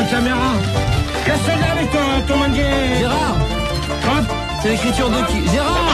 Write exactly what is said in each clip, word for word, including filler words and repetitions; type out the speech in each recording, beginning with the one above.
ta caméra. Casse-la avec ton, ton manguet. Gérard. Hop. C'est l'écriture de qui? Gérard.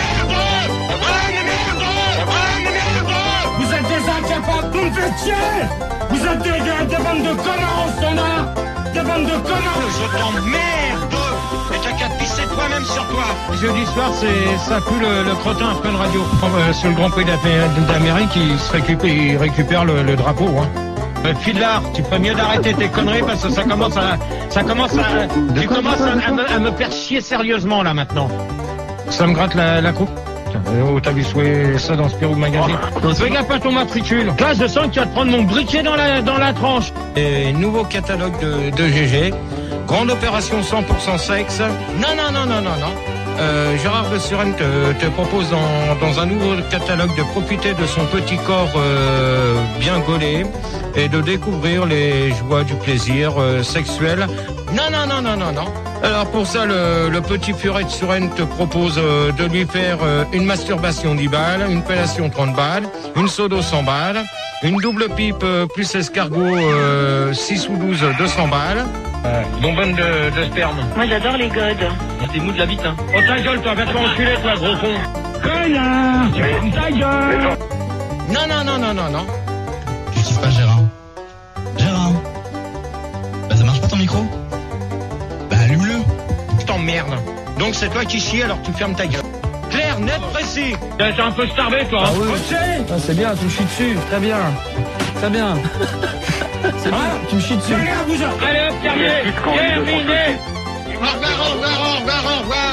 Vous êtes des incapables, vous me faites chier. Vous êtes des, des, des bandes de connards, on s'en a. Des bandes de connards. Je t'emmerde. Et t'as qu'à pisser toi-même sur toi. Jeudi soir, c'est, ça pue le, le crottin après le radio. Euh, sur le Grand Prix d'Amérique, il se récupère, il récupère le, le drapeau. Hein. Euh, Fidlar, tu ferais mieux d'arrêter tes conneries parce que ça commence à, ça commence à, tu commences à, à, me, à me faire chier sérieusement là maintenant. Ça me gratte la, la coupe. Oh, t'as vu souhaiter ça dans Spirou Magazine. Oh, fais gaffe à ton matricule. Là, je sens que tu vas te prendre mon briquet dans la, dans la tranche. Et nouveau catalogue de, de G G. Grande opération cent pour cent sexe. Non, non, non, non, non, non. Euh, Gérard de Suren te, te propose dans, dans un nouveau catalogue de profiter de son petit corps euh, bien gaulé et de découvrir les joies du plaisir euh, sexuel. Non, non, non, non, non, non. Alors pour ça, le, le petit furet de Suren te propose euh, de lui faire euh, une masturbation dix balles, une pellation trente balles, une sodo cent balles, une double pipe euh, plus escargot euh, six ou douze deux cents balles. Euh, bonbonne de, de sperme. Moi j'adore les godes. T'es mou de la bite, hein. Oh ta gueule, toi, va te faire enculer, toi, gros con. Connard. Ta gueule. Non, non, non, non, non, non. Tu kiffes pas Gérard? Gérard? Bah ça marche pas ton micro? Bah allume-le. Je t'emmerde. Donc c'est toi qui chie, alors tu fermes ta gueule. Clair, net, précis. T'es un peu starbé, toi. Ah oui. Ah, c'est bien, tu me chies dessus. Très bien. Très bien. C'est bien, tu me chies dessus. Allez hop, terminé. Terminé. Au revoir, au revoir, au revoir, au revoir.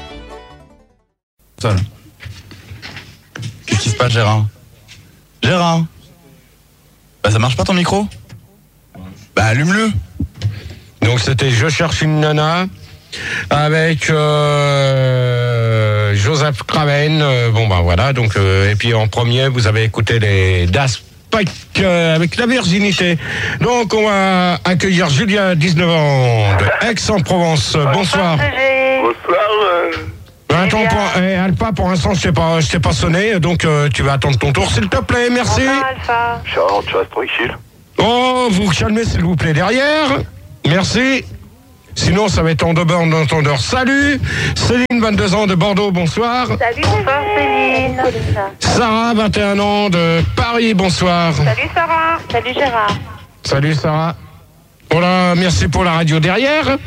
Seul. Tu kiffes pas Gérard? Gérard? Bah ça marche pas ton micro? Bah allume-le. Donc c'était Je cherche une nana avec euh, Joseph Craven. Euh, bon ben voilà, donc euh, et puis en premier vous avez écouté les Das Pike euh, avec La Virginité. Donc on va accueillir Julia, dix-neuf ans, de Aix-en-Provence. Bonsoir. Bonsoir. Euh... Attends, pour, eh, Alpha, pour l'instant je t'ai pas, je t'ai pas sonné, donc euh, tu vas attendre ton tour s'il te plaît, merci. Bonsoir Alpha. Charles, tu restes tranquille. Oh, vous calmez s'il vous plaît derrière. Merci. Sinon, ça va être en deux bornes d'entendeur. Salut. Céline, vingt-deux ans de Bordeaux, bonsoir. Salut. Bonsoir Céline. Sarah, vingt et un ans de Paris, bonsoir. Salut Sarah. Salut Gérard. Salut Sarah. Voilà, merci pour la radio derrière.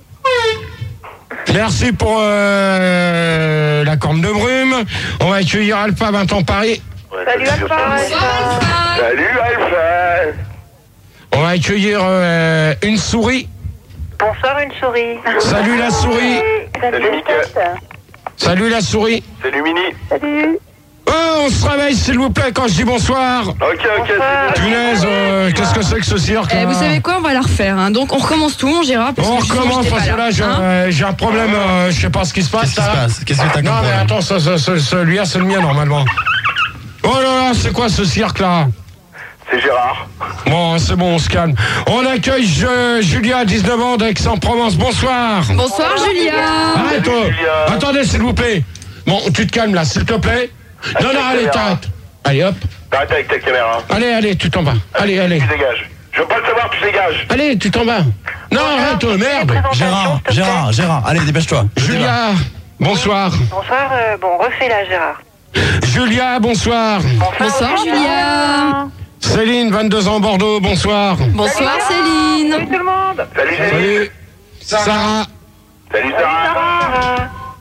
Merci pour euh, la corne de brume. On va accueillir Alpha, vingt ans Paris. Ouais, Salut Alpha. Alpha. Salut Alpha. On va accueillir euh, une souris. Bonsoir une souris. Salut la souris. Salut Mika. Salut la souris. Salut Mini. Salut. Oh, on se réveille s'il vous plaît quand je dis bonsoir. Ok, ok, c'est Punaise, euh, qu'est-ce que c'est que ce cirque Eh, là? vous savez quoi, on va la refaire. Hein. Donc on recommence tout, mon Gérard. Parce On que sinon, recommence j'étais parce pas que là, j'ai, hein. euh, j'ai un problème, euh, je sais pas ce qui se passe. Qu'est-ce qui se là. passe? Qu'est-ce que t'as Non compris? mais attends, ce, ce, ce, celui-là c'est le mien normalement. Oh là là, c'est quoi ce cirque là? C'est Gérard. Bon, c'est bon, on se calme. On accueille je, Julia, dix-neuf ans d'Aix-en-Provence. Bonsoir. Bonsoir, Julia. Arrête, oh. Julia. Attendez s'il vous plaît. Bon, tu te calmes là, s'il te plaît. Non, non, allez, t'arrêtes. Allez, hop. T'arrêtes avec ta caméra. Allez, allez, tu t'en vas. Allez, allez. Tu dégages. Je veux pas le savoir, tu dégages. Allez, tu t'en vas. Non, arrête, oh, merde. Gérard, Gérard, Gérard, allez dépêche-toi. Julia, bonsoir. Bonsoir. Euh, bon, refais-la Gérard. Julia, bonsoir. Bonsoir, Julia. Céline, vingt-deux ans, Bordeaux, bonsoir. Bonsoir, Céline. Salut tout le monde. Salut Céline. Salut. Sarah. Salut Sarah.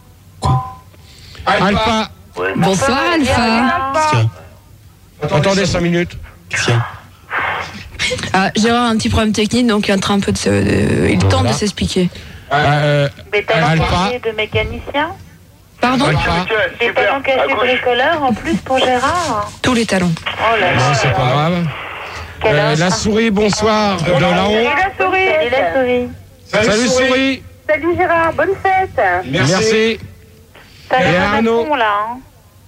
Sarah. Alpha. Ouais. Bonsoir, Alpha. Qu'est-ce qu'il y a? Attendez cinq minutes. Qu'est-ce qu'il y a? Ah, Gérard a un petit problème technique, donc il est en train un peu de se. de- il tente Voilà. de s'expliquer. Euh, Des talents Alpha. cachés de mécanicien. Pardon Alpha. Des talents Super. À cachés de gauche. bricoleur en plus pour Gérard. Tous les talons. Oh là là. Non, c'est pas grave. Quel Euh, âge? la souris, bonsoir. De là-haut. Salut la souris. Salut la souris. Salut, souris. Salut Gérard, bonne fête. Merci. T'as Et l'air d'un Arnaud. con, là. Hein.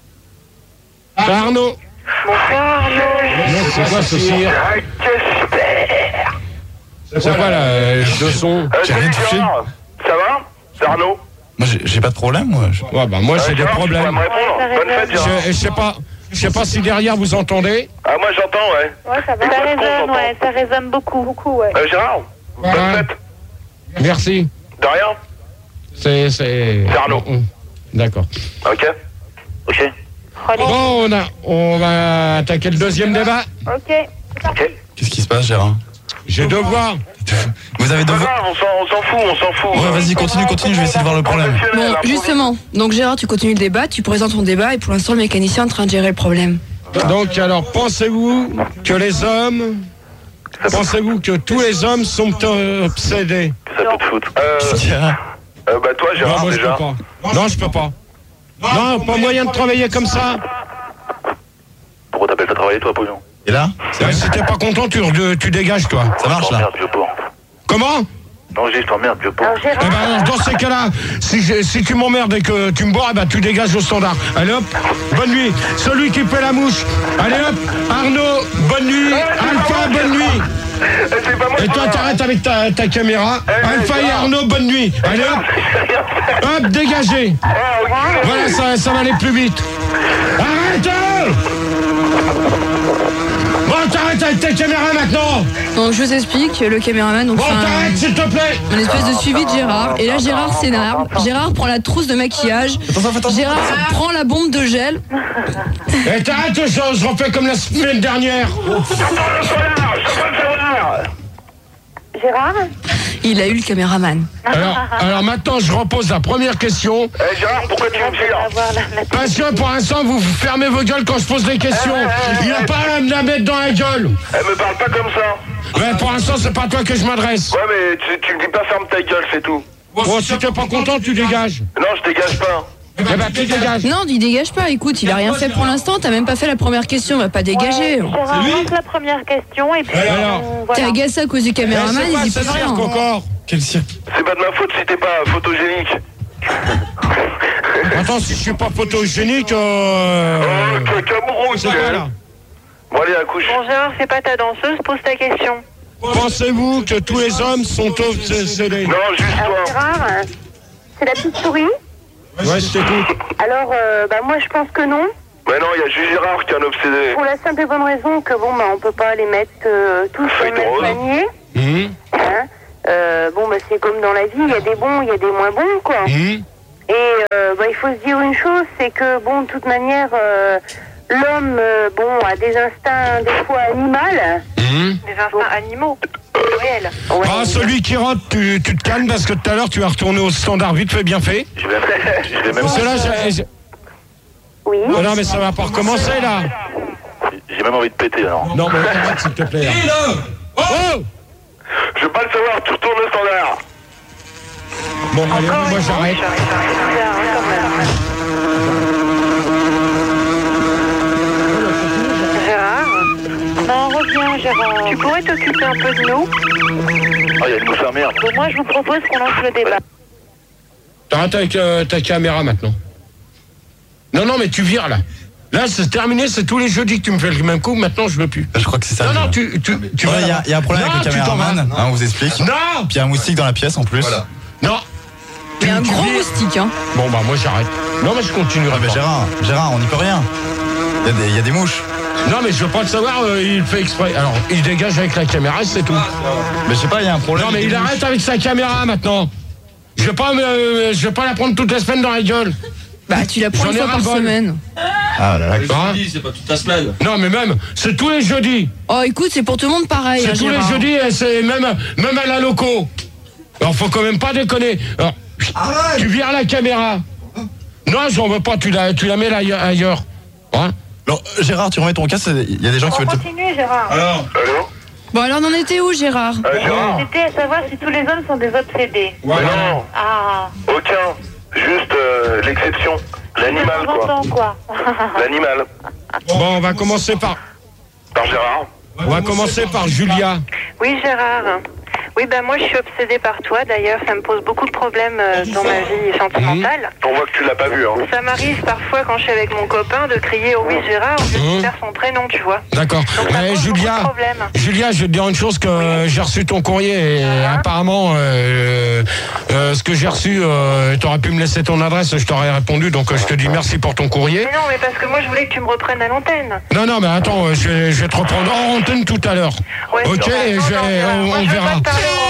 Arnaud. Bonsoir Arnaud. Non, c'est quoi ce cirque? Ah, que super. C'est quoi là, le son? Euh, J'ai rien salut touché. Gérard. Ça va? C'est Arnaud. Moi j'ai j'ai pas de problème moi. Je- Ouais, bah moi Euh, j'ai des Gérard, tu pourrais problèmes. me répondre. Ouais, ça Bonne fête résonne. Gérard. Je, je sais pas, je sais pas si derrière vous entendez. Ah moi j'entends, ouais. Ouais, ça va. Ça résonne, ouais, ça résonne beaucoup, beaucoup, ouais. Euh, Gérard, Bonne Ouais. fête. Merci. De rien. C'est... C'est C'est Arnaud. Mm, mm. D'accord. Ok. Ok. Bon, on, a, on va attaquer le deuxième débat. Ok. Ok. Qu'est-ce qui se passe, Gérard? J'ai devoir. Vous avez Pas devoir. grave, on s'en on s'en fout, on s'en fout. Ouais, vas-y, continue, continue, je vais essayer de voir le problème. Professionnel, Bon, hein, justement, donc Gérard, tu continues le débat, tu présentes ton débat et pour l'instant, le mécanicien est en train de gérer le problème. Donc, alors, pensez-vous que les hommes... Pensez-vous que tous les hommes sont euh, obsédés? Ça peut te foutre. Euh, Qu'est-ce qu'il y a? euh, bah toi, Non, Gérard, moi, je déjà. peux pas. Non, je peux pas. Non, pas moyen de travailler comme ça. Pourquoi t'appelles ça travailler, toi, Pognon? Et là? C'est Ouais, mieux si t'es pas content, tu, tu dégages, toi. Ça marche, là? Merde, vieux porc. Comment? Non, j'ai je t'emmerde, vieux porc. Alors, Eh Gérard, ben, alors, dans ces cas-là, si, je- si tu m'emmerdes et que tu me bois, eh ben, tu dégages au standard. Allez hop, bonne nuit. Celui qui fait la mouche. Allez hop, Arnaud, bonne nuit. Alpha, bonne nuit. Eh, c'est pas moi Et qui toi, m'en- t'arrêtes avec ta, ta caméra. Eh, Alpha et Gérard. Arnaud, bonne nuit. Allez hop, J'ai rien fait. hop, dégagez. Ah, ok. Voilà, ça, ça va aller plus vite. Arrête! Bon, t'arrêtes avec ta caméra maintenant. Donc je vous explique, le caméraman donc Bon, fait un, t'arrêtes, s'il te plaît. un espèce de suivi de Gérard. Et là, Gérard s'énerve. Gérard prend la trousse de maquillage. Gérard prend la bombe de gel. Et t'arrêtes, je, je refais comme la semaine dernière. Je suis pas le savoir, je suis pas le savoir. Gérard Il a eu le caméraman. Alors, alors maintenant, je repose la première question. Eh, Gérard, pourquoi tu me tires? avoir la, la... Parce que pour l'instant, vous fermez vos gueules quand je pose des questions. Il a pas à me la mettre dans la gueule. Eh, me parle pas comme ça. Ouais, pour l'instant, c'est pas à toi que je m'adresse. Ouais, mais tu, tu me dis pas ferme ta gueule, c'est tout. Bon, si t'es pas content, tu dégages. Non, je dégage pas. Eh ben, tu dégages. Non, il dégage pas. Écoute, il a rien fait pour l'instant. T'as même pas fait la première question. Il va pas dégager. Gérard, lance la première question et puis Alors on- T'es voilà. agacé à cause du caméraman. Eh, c'est Il pas dit ce pas cirque rien. encore. Quel cirque? C'est pas de ma faute si t'es pas photogénique. Attends, si je suis pas photogénique, euh... Oh, cacabrou, c'est quoi, là? Bon, allez, accouche. Bon, Gérard, c'est pas ta danseuse, pose ta question. Pensez-vous que tous les hommes sont obsédés? Non, juste Alors, toi. Gérard, euh, c'est la petite souris. Ouais, je t'écoute. Alors, euh, bah, moi, je pense que non. Mais non, il y a juste Gérard qui est un obsédé. Pour la simple et bonne raison que, bon, bah, on peut pas les mettre euh, tous dans Feuille le de même rose. panier. Hum, Hein. Euh, bon, bah, c'est comme dans la vie, il y a des bons, il y a des moins bons, quoi. hum. Et euh, bah, il faut se dire une chose, c'est que, bon, de toute manière, euh, l'homme, euh, bon, a des instincts, des fois, animaux. Des instincts animaux. Réels. Ouais. Ah, celui qui rote, tu, tu te calmes parce que tout à l'heure, tu as retourné au standard vite fait, bien fait. Je vais, je vais même, Parce que là, j'ai- j'ai- Oui. Oh non, mais ça va pas recommencer, là. j'ai même envie de péter, alors. Non, mais arrête, s'il te plaît. là. Oh Je veux pas le savoir, tu retournes au standard. Bon, allez, moi, j'arrête. Gérard. Non, reviens, Gérard. Tu pourrais t'occuper un peu de nous. Oh, il y a une mouche à merde. Bon, moi, je vous propose qu'on lance le débat. T'arrêtes avec euh, ta caméra maintenant. Non, non, mais tu vires, là. Là, c'est terminé, c'est tous les jeudis que tu me fais le même coup, maintenant, je veux plus. Je crois que c'est ça. Non, non, Gérard. tu, tu, tu Ouais, vas Il y, a- là-bas. il y a un problème Non, avec le tu t'en caméraman, vas. hein, on vous explique. Non. Puis il y a un moustique dans la pièce en plus. Non. Il y a un Tu- tu gros vires. moustique, hein. Bon, bah, moi, j'arrête. Non, mais je continuerai Ah, mais pas. Gérard, Gérard, on n'y peut rien. Il y a des- il y, a des mouches. Non, mais je veux pas le savoir, euh, il fait exprès. Alors, il dégage avec la caméra, c'est tout. Mais je sais pas, il y a un problème. Non, mais avec il des arrête avec sa caméra maintenant. Je vais pas, me- euh, je vais pas la prendre toute la semaine dans la gueule. Bah, tu la prends J'en une ai fois par ras-le-bol. semaine. mouches. Ah là là. Hein C'est pas toute la semaine. Non, mais même, c'est tous les jeudis. Oh, écoute, c'est pour tout le monde pareil, C'est hein, tous Gérard. les jeudis, et c'est même, même à la loco. Alors, faut quand même pas déconner. Alors, tu vires la caméra. Non, j'en veux pas, tu la, tu la mets là, ailleurs- ailleurs. Hein Alors, Gérard, tu remets ton casque, il y a des gens qui On veulent te... continue, Gérard. Alors, Allô? Bon, alors, on en était où, Gérard? Euh, Gérard? C'était à savoir si tous les hommes sont des obsédés. Mais non, Ah. aucun. Juste euh, l'exception. L'animal, De temps en quoi. temps, quoi. L'animal. Bon, on va commencer par, Par Gérard. on va commencer par Julia. Oui, Gérard. Oui, ben moi, je suis obsédée par toi. D'ailleurs, ça me pose beaucoup de problèmes euh, dans ma vie sentimentale. On voit que tu l'as pas vu, hein. Ça m'arrive parfois, quand je suis avec mon copain, de crier « Oh oui, Gérard » au lieu de faire son prénom, tu vois. D'accord. Donc, ça Mais pose beaucoup de Julia, problèmes. Julia, je vais te dire une chose que euh, j'ai reçu ton courrier et apparemment euh, euh, ce que j'ai reçu, euh, t'aurais pu me laisser ton adresse, je t'aurais répondu, donc euh, je te dis merci pour ton courrier. Mais non, mais parce que moi, je voulais que tu me reprennes à l'antenne. Non, non, mais attends, euh, je vais, je vais te reprendre en antenne tout à l'heure. Ouais, Ok, non, et non, je vais- non, Gérard, on, moi, on je veux verra. pas te parler en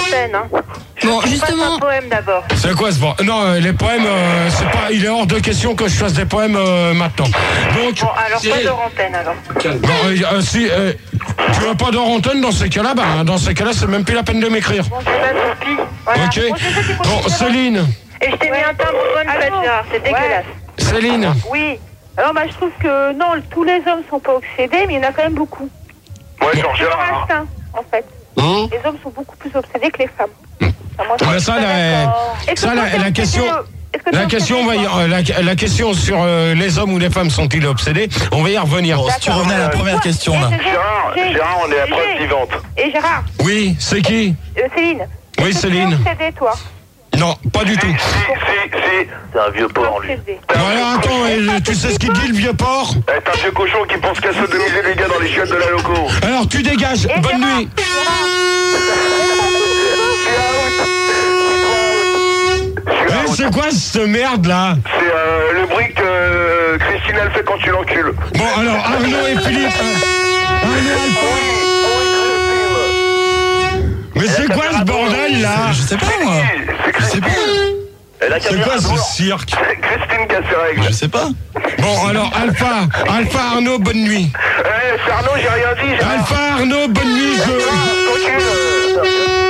l'antenne. Hein. Bon, Je justement. passe un poème d'abord. C'est quoi ce bon? Non, euh, les poèmes, euh, c'est pas. Il est hors de question que je fasse des poèmes euh, maintenant. Donc. Bon, alors pas de antenne alors. Bon, euh, euh, si euh, tu veux pas de antenne dans ces cas-là, bah, hein, dans ces cas-là, c'est même plus la peine de m'écrire. Bon, c'est pas tant pis. Voilà. Ok. Bon, je sais qu'il faut Bon, que je Céline. Et je t'ai mis un timbre bonne fête, Gérard, c'est dégueulasse. Céline. Oui. Alors, bah, je trouve que non, tous les hommes sont pas obsédés, mais il y en a quand même beaucoup. Ouais, sur C'est leur Gérard. instinct, en fait. Hein Les hommes sont beaucoup plus obsédés que les femmes. Enfin, moi, je Ah, bah, suis ça, pas la, d'accord. Est-ce que ça, toi, la, t'es la obsédé, question. euh, est-ce que t'es La question, on va y- obsédé, toi euh, la, la question sur euh, les hommes ou les femmes sont-ils obsédés, on va y revenir. Bon, si tu revenais à la première question là. Gérard, Gérard, on est à la preuve vivante. Et Gérard, Oui, c'est qui? euh, Céline. Oui, est-ce que Céline. Tu es obsédé, toi? Non, pas du tout. Si, si, si. C'est un vieux porc, lui. Obsédé. Bon, alors attends, euh, tu sais ce qu'il dit le vieux porc? Eh, t'es un vieux cochon qui pense qu'à sodomiser les gars dans les chiottes de la loco. Alors tu dégages, Et bonne Gérard, nuit. Eh, c'est quoi cette merde là? C'est euh, le bruit que euh, Christine elle fait quand tu l'encules. Bon alors Arnaud et Philippe. euh, Arnaud Alpha. Mais c'est quoi ce bordel là? Je sais pas moi. C'est Christine. C'est quoi ce cirque? C'est Christine qui a ses règles. Je sais pas. Bon alors Alpha, Alpha Arnaud, bonne nuit. Eh, c'est Arnaud, j'ai rien dit. Gérard. Alpha Arnaud, bonne nuit. Je... Tranquille.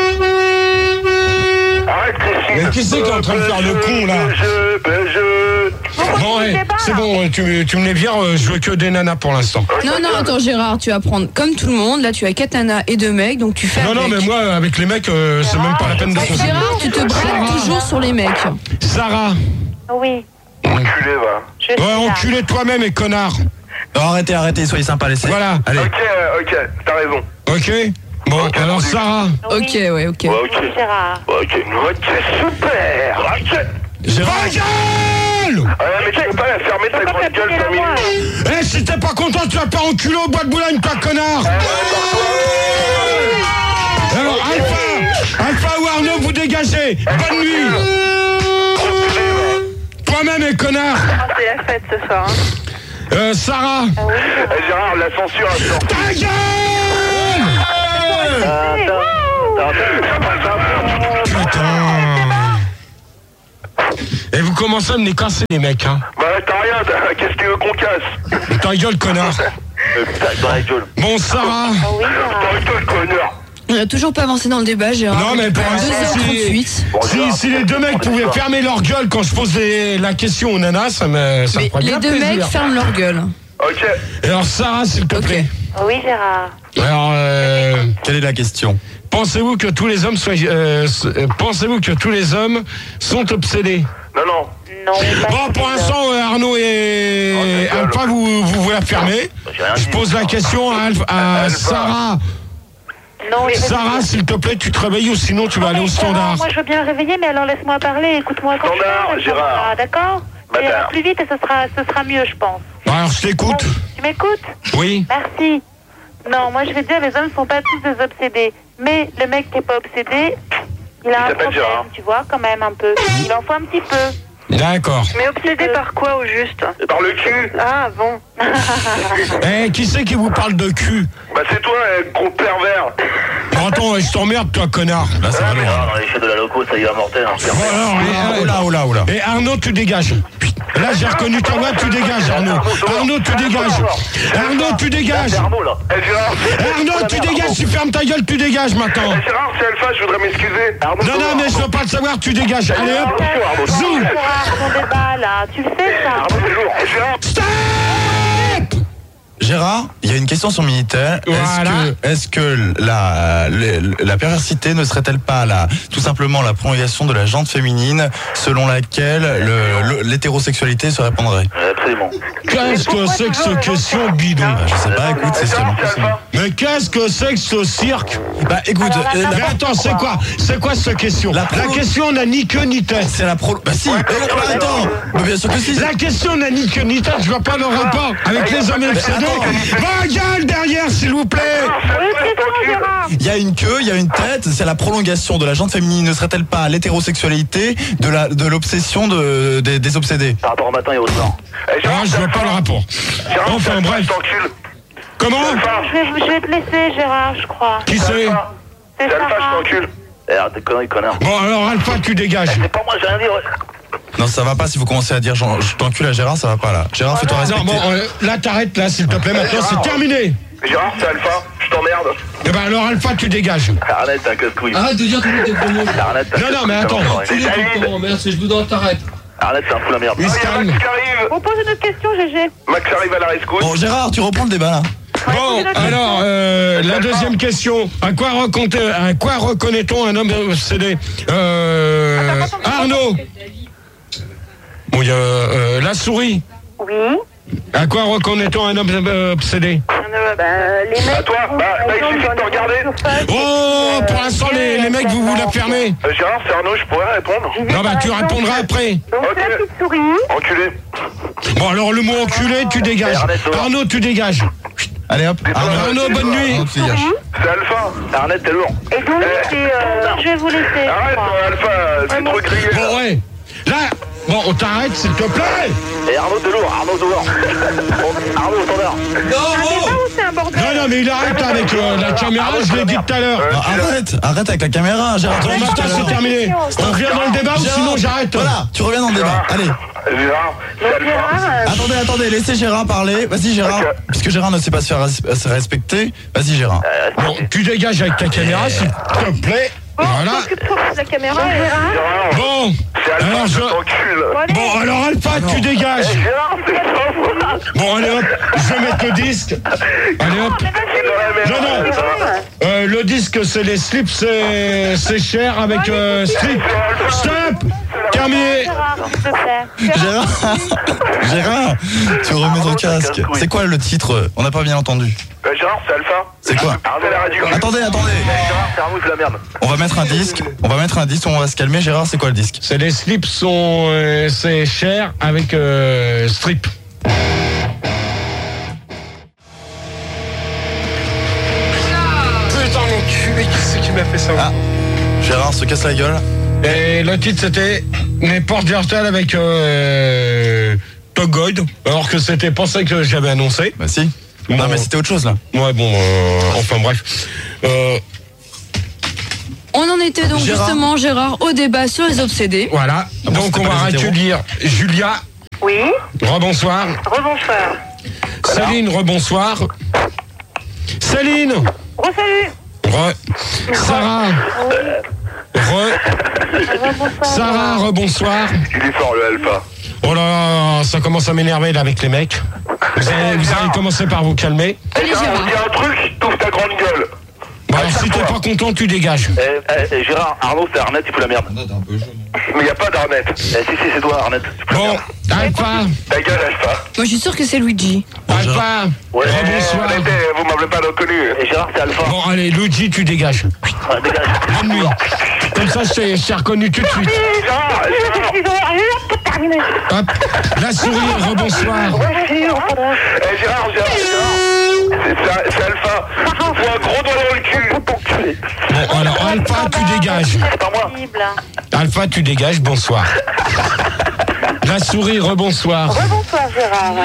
Arrête, Christine. Mais qui c'est qui est en train de faire le con là? Je, je, je. Bon ouais, c'est bon, tu, tu me les vires, euh, je veux que des nanas pour l'instant. Non, non, attends, Gérard, tu vas prendre comme tout le monde. Là, tu as quatre nanas et deux mecs, donc tu fais. Non, non, avec. mais moi, avec les mecs, euh, c'est même pas la peine de se Gérard, tu te braques toujours sur les mecs. Sarah. Oui. Enculé, va. Je suis Ouais, là. enculé toi-même et connard. Non, arrêtez, arrêtez, soyez sympa, laissez. Voilà. Allez. Ok, euh, ok, t'as raison. Ok. Bon, Ok, alors salut. Sarah. Oui. Ok, ouais, ok. Ouais, ok. Oui, Gérard. Ok, ok, super. Ok. Gérard. Ta gueule! Ah, mais tu peux pas la fermer ta Pourquoi grande t'as gueule piqué cinq la voix, minutes. là Eh, si t'es pas content, tu vas pas enculer au bois de Boulogne, toi, connard! Alors, Alpha! Alpha ou Arnaud, vous dégagez! Bonne nuit! Toi-même, et connard! Ah, c'est la fête ce soir. Hein. Euh, Sarah! Ah oui, Gérard. Eh, Gérard, la censure a sorti. Ta gueule! Eh, wow. Putain! Et vous commencez à me les casser, les mecs, hein? Bah, t'as rien, t'as- qu'est-ce que tu veux qu'on casse? Ta gueule, connard! Putain, dans la gueule. Bon, Sarah! Ah oui, Gérard. Dans la gueule, connard. On n'a toujours pas avancé dans le débat, Gérard. Non, mais pour l'instant, deux heures trente-huit. si, si les deux mecs pouvaient fermer leur gueule quand je pose les- la question aux nanas, ça me, ça me Mais ferait les bien deux plaisir. mecs ferment leur gueule. Ok. Et alors, Sarah, s'il te Ok. plaît. Oui, Gérard. Alors, euh, Quelle est la question? pensez-vous que tous les hommes soient, euh, s- euh, pensez-vous que tous les hommes sont obsédés? Non, non. Non, pas Bon, pour l'instant, euh, Arnaud et Oh, ta gueule. Alpha, vous, vous vous la fermez. J'ai rien Je dit. pose la question à, Alpha- à Alpha. Sarah. Non, mais- Sarah, s'il te plaît, tu te réveilles ou sinon tu vas Non, aller mais au Gérard, standard. moi, je veux bien me réveiller, mais alors laisse-moi parler. Écoute-moi quand Standard, tu parles, Gérard. Ah, d'accord. Bâtard. J'irai plus vite et ce sera, ce sera mieux, je pense. Alors, je t'écoute. Bon, tu m'écoutes? Oui. Merci. Non, moi je vais dire, les hommes ne sont pas tous des obsédés. Mais le mec qui n'est pas obsédé, il a Il un s'appelle problème, Gérard. tu vois, quand même un peu. Il en faut un petit peu. D'accord. Mais obsédé par quoi au juste? Par le cul. Ah bon. Eh, qui c'est qui vous parle de cul? Bah, c'est toi, euh, gros pervers. Bon, attends, je t'emmerde, toi, connard. Là, ça va loin. dans les chiottes de la loco, ça y va mortel. Hein, Bon, alors, et, Oh là, oh là, oh là. et Arnaud, tu dégages. Là, j'ai reconnu ta voix, tu dégages, Arnaud. Arnaud, tu dégages. Arnaud, tu dégages. Arnaud, là. Eh, Gérard. Arnaud, tu dégages, tu fermes ta gueule, tu dégages maintenant. Eh, Gérard, c'est Alpha, je voudrais m'excuser. Arnaud, Non, non, mais je veux pas le savoir, tu dégages. Allez, hop. Zou. Gérard, ton débat là, tu le sais ça? Arnaud, bonjour. Eh, Gérard. Stop. Gérard, il y a une question sur Minitel. Est-ce Voilà. que, est-ce que la, la, la perversité ne serait-elle pas la, tout simplement la prolongation de la jante féminine selon laquelle le- le- l'hétérosexualité se répandrait? Absolument. Qu'est-ce que c'est que cette question bidon? Bah, je sais pas, écoute, c'est ce qu'il y a Gérard, en c'est plus. Alpha. Mais qu'est-ce que c'est que ce cirque? Bah écoute, Alors, euh, attends, Mais la- attends, c'est quoi? C'est quoi cette question? La La pro- question n'a ni queue ni tête. c'est la pro... Bah si, Ouais, eh, ouais, bah, ouais, attends, ouais. bah, bien sûr que si. La question n'a ni queue ni tête, je vois pas le rapport avec les hommes obsédés. Va gueule derrière, s'il vous plaît. Oui, c'est bon, Gérard. Il y a une queue, il y a une tête, c'est la prolongation de la jante féminine. Ne serait-elle pas l'hétérosexualité de la de l'obsession de, des, des obsédés? Par rapport au matin et au soir. Eh, Gérard, Ah, je vois pas le rapport. Gérard, Enfin, c'est Alpha, bref. je t'encule. Comment? Je vais, je vais te laisser, Gérard, je crois. Qui c'est? C'est C'est Alpha, je Sarah. t'encule. Eh, arrête tes conneries, connard. Bon, alors Alpha, tu dégages. C'est pas moi, j'ai rien dit. Ouais. Non, ça va pas si vous commencez à dire je t'encule à Gérard, ça va pas là. Gérard, ah, fais-toi non, respecter. Non, bon, euh, là, t'arrêtes, là, s'il te plaît, maintenant, c'est terminé. Gérard, c'est Alpha, je t'emmerde. Eh ben, alors, Alpha, tu dégages. Arrête, t'es un casse-couille. Arrête de dire que vous êtes promo. Arrête, t'es un Non, non, mais casse-couille, attends. ouais. Tu es promo, merci, je vous donne t'arrête. Arrête, c'est un fou la merde. Il se calme. Max qui arrive. On pose une autre question, G G. Max arrive à la rescousse. Bon, Gérard, tu reprends le débat là. Bon, alors, euh, la deuxième question. À quoi, reconnaît- à quoi reconnaît-on un homme obsédé euh, Arnaud. Bon, il y a euh, la souris. Oui. À quoi reconnaît-on un homme euh, obsédé Bah, les mecs. À toi, bah, là, il suffit de te regarder. Oh, pour l'instant, les, les mecs, vous vous la fermez. Euh, Gérard, c'est Arnaud, je pourrais répondre. Non, bah, tu répondras après. Donc, Ok. la petite souris. Enculé. Bon, alors, le mot enculé, tu dégages. Arnaud, tu dégages. Allez hop. Arnaud, Arnaud, bonne nuit. Arnaud, tu dégages. C'est Alpha. Arnett, t'es lourd. Et donc, Eh. c'est. Euh, je vais vous laisser. Arrête, moi. euh, Alpha, c'est trop grillé. Bon, ouais. Là, bon, on t'arrête, s'il te plaît. Et Arnaud, t'es lourd. Arnaud, dehors. Arnaud, au standard. C'est pas où c'est un bordel. Non, non, mais il arrête avec euh, la caméra, je l'ai dit tout à l'heure. Non, arrête, arrête avec la caméra, Gérard. Bon, maintenant, c'est terminé. On revient dans le débat ou sinon j'arrête. Voilà, tu reviens dans le débat. Allez. Gérard, c'est Donc, Alpha. Gérard. euh, Attendez, attendez, laissez Gérard parler. Vas-y Gérard. Ok. Puisque Gérard ne sait pas se faire res- se respecter, vas-y Gérard. Bon, tu dégages avec ta caméra, s'il te plaît. Bon, Voilà. occupe-toi de la caméra, Gérard. Gérard, Bon, c'est Alpha, alors je je... t'encule. Bon, alors Alpha, tu dégages. Eh, Gérard, c'est pas moi. Bon, allez hop, je vais mettre le disque. Allez hop. C'est dans la merde. Non, non. Euh, le disque, c'est les slips, c'est c'est cher avec euh, strip. Stop. Terminé. Gérard, s'il te plaît. Gérard. Gérard, tu remets ton casque. C'est quoi le titre? On n'a pas bien entendu. Euh, Gérard, c'est Alpha. C'est quoi? Arnaud, la radio. Attendez, attendez. Gérard, c'est Arnaud, c'est la merde. On va mettre un disque. On va mettre un disque, on va se calmer. Gérard, c'est quoi le disque? C'est les slips sont euh, c'est cher avec euh, strip. Putain l'enculé, qui c'est qui m'a fait ça? Ah, Gérard se casse la gueule. Et le titre c'était Les portes virtuelles avec euh, Togoid, alors que c'était pas ça que j'avais annoncé. Bah si. Bon. Non mais c'était autre chose là. Ouais bon, euh, enfin bref. Euh, On en était donc Gérard. justement, Gérard, au débat sur les obsédés. voilà, bon, donc c'était on pas va les hétéros. accueillir Julia, Oui. rebonsoir. Rebonsoir. Céline, rebonsoir. Céline, Re-salut. re. Sarah, re. Rebonsoir. Sarah, rebonsoir. Il est fort, le Alpha. Oh là là, ça commence à m'énerver là avec les mecs. Vous allez, vous allez commencer par vous calmer. Allez, Gérard, Gérard. dis un truc, t'ouvres ta grande gueule. Bon, alors si t'es pas content, tu dégages. Eh, eh, eh, Gérard, Arnaud, c'est Arnett, il fout la merde. Mais y a pas d'Arnett. Eh, si, si, c'est toi, Arnett. Tu fous la Bon, merde. Alpha, Ta gueule, Alpha. Moi, je suis sûr que c'est Luigi. Alpha, Ouais, rebonsoir. arrêtez, vous m'avez pas reconnu. Et Gérard, c'est Alpha. Bon, allez, Luigi, tu dégages. Ah, dégage. Bonne nuit. Comme ça, je t'ai je t'ai reconnu tout de suite. Gérard, Gérard. Ils ont rien pour terminer. Hop, la souris, rebonsoir. Eh, Gérard, Gérard, Gérard. C'est c'est- c'est Alpha. Faut un gros doigt dans le cul. Bon, alors, Alpha, tu dégages. C'est pas moi. Alpha, tu dégages, bonsoir. La souris, rebonsoir. Rebonsoir, Gérard.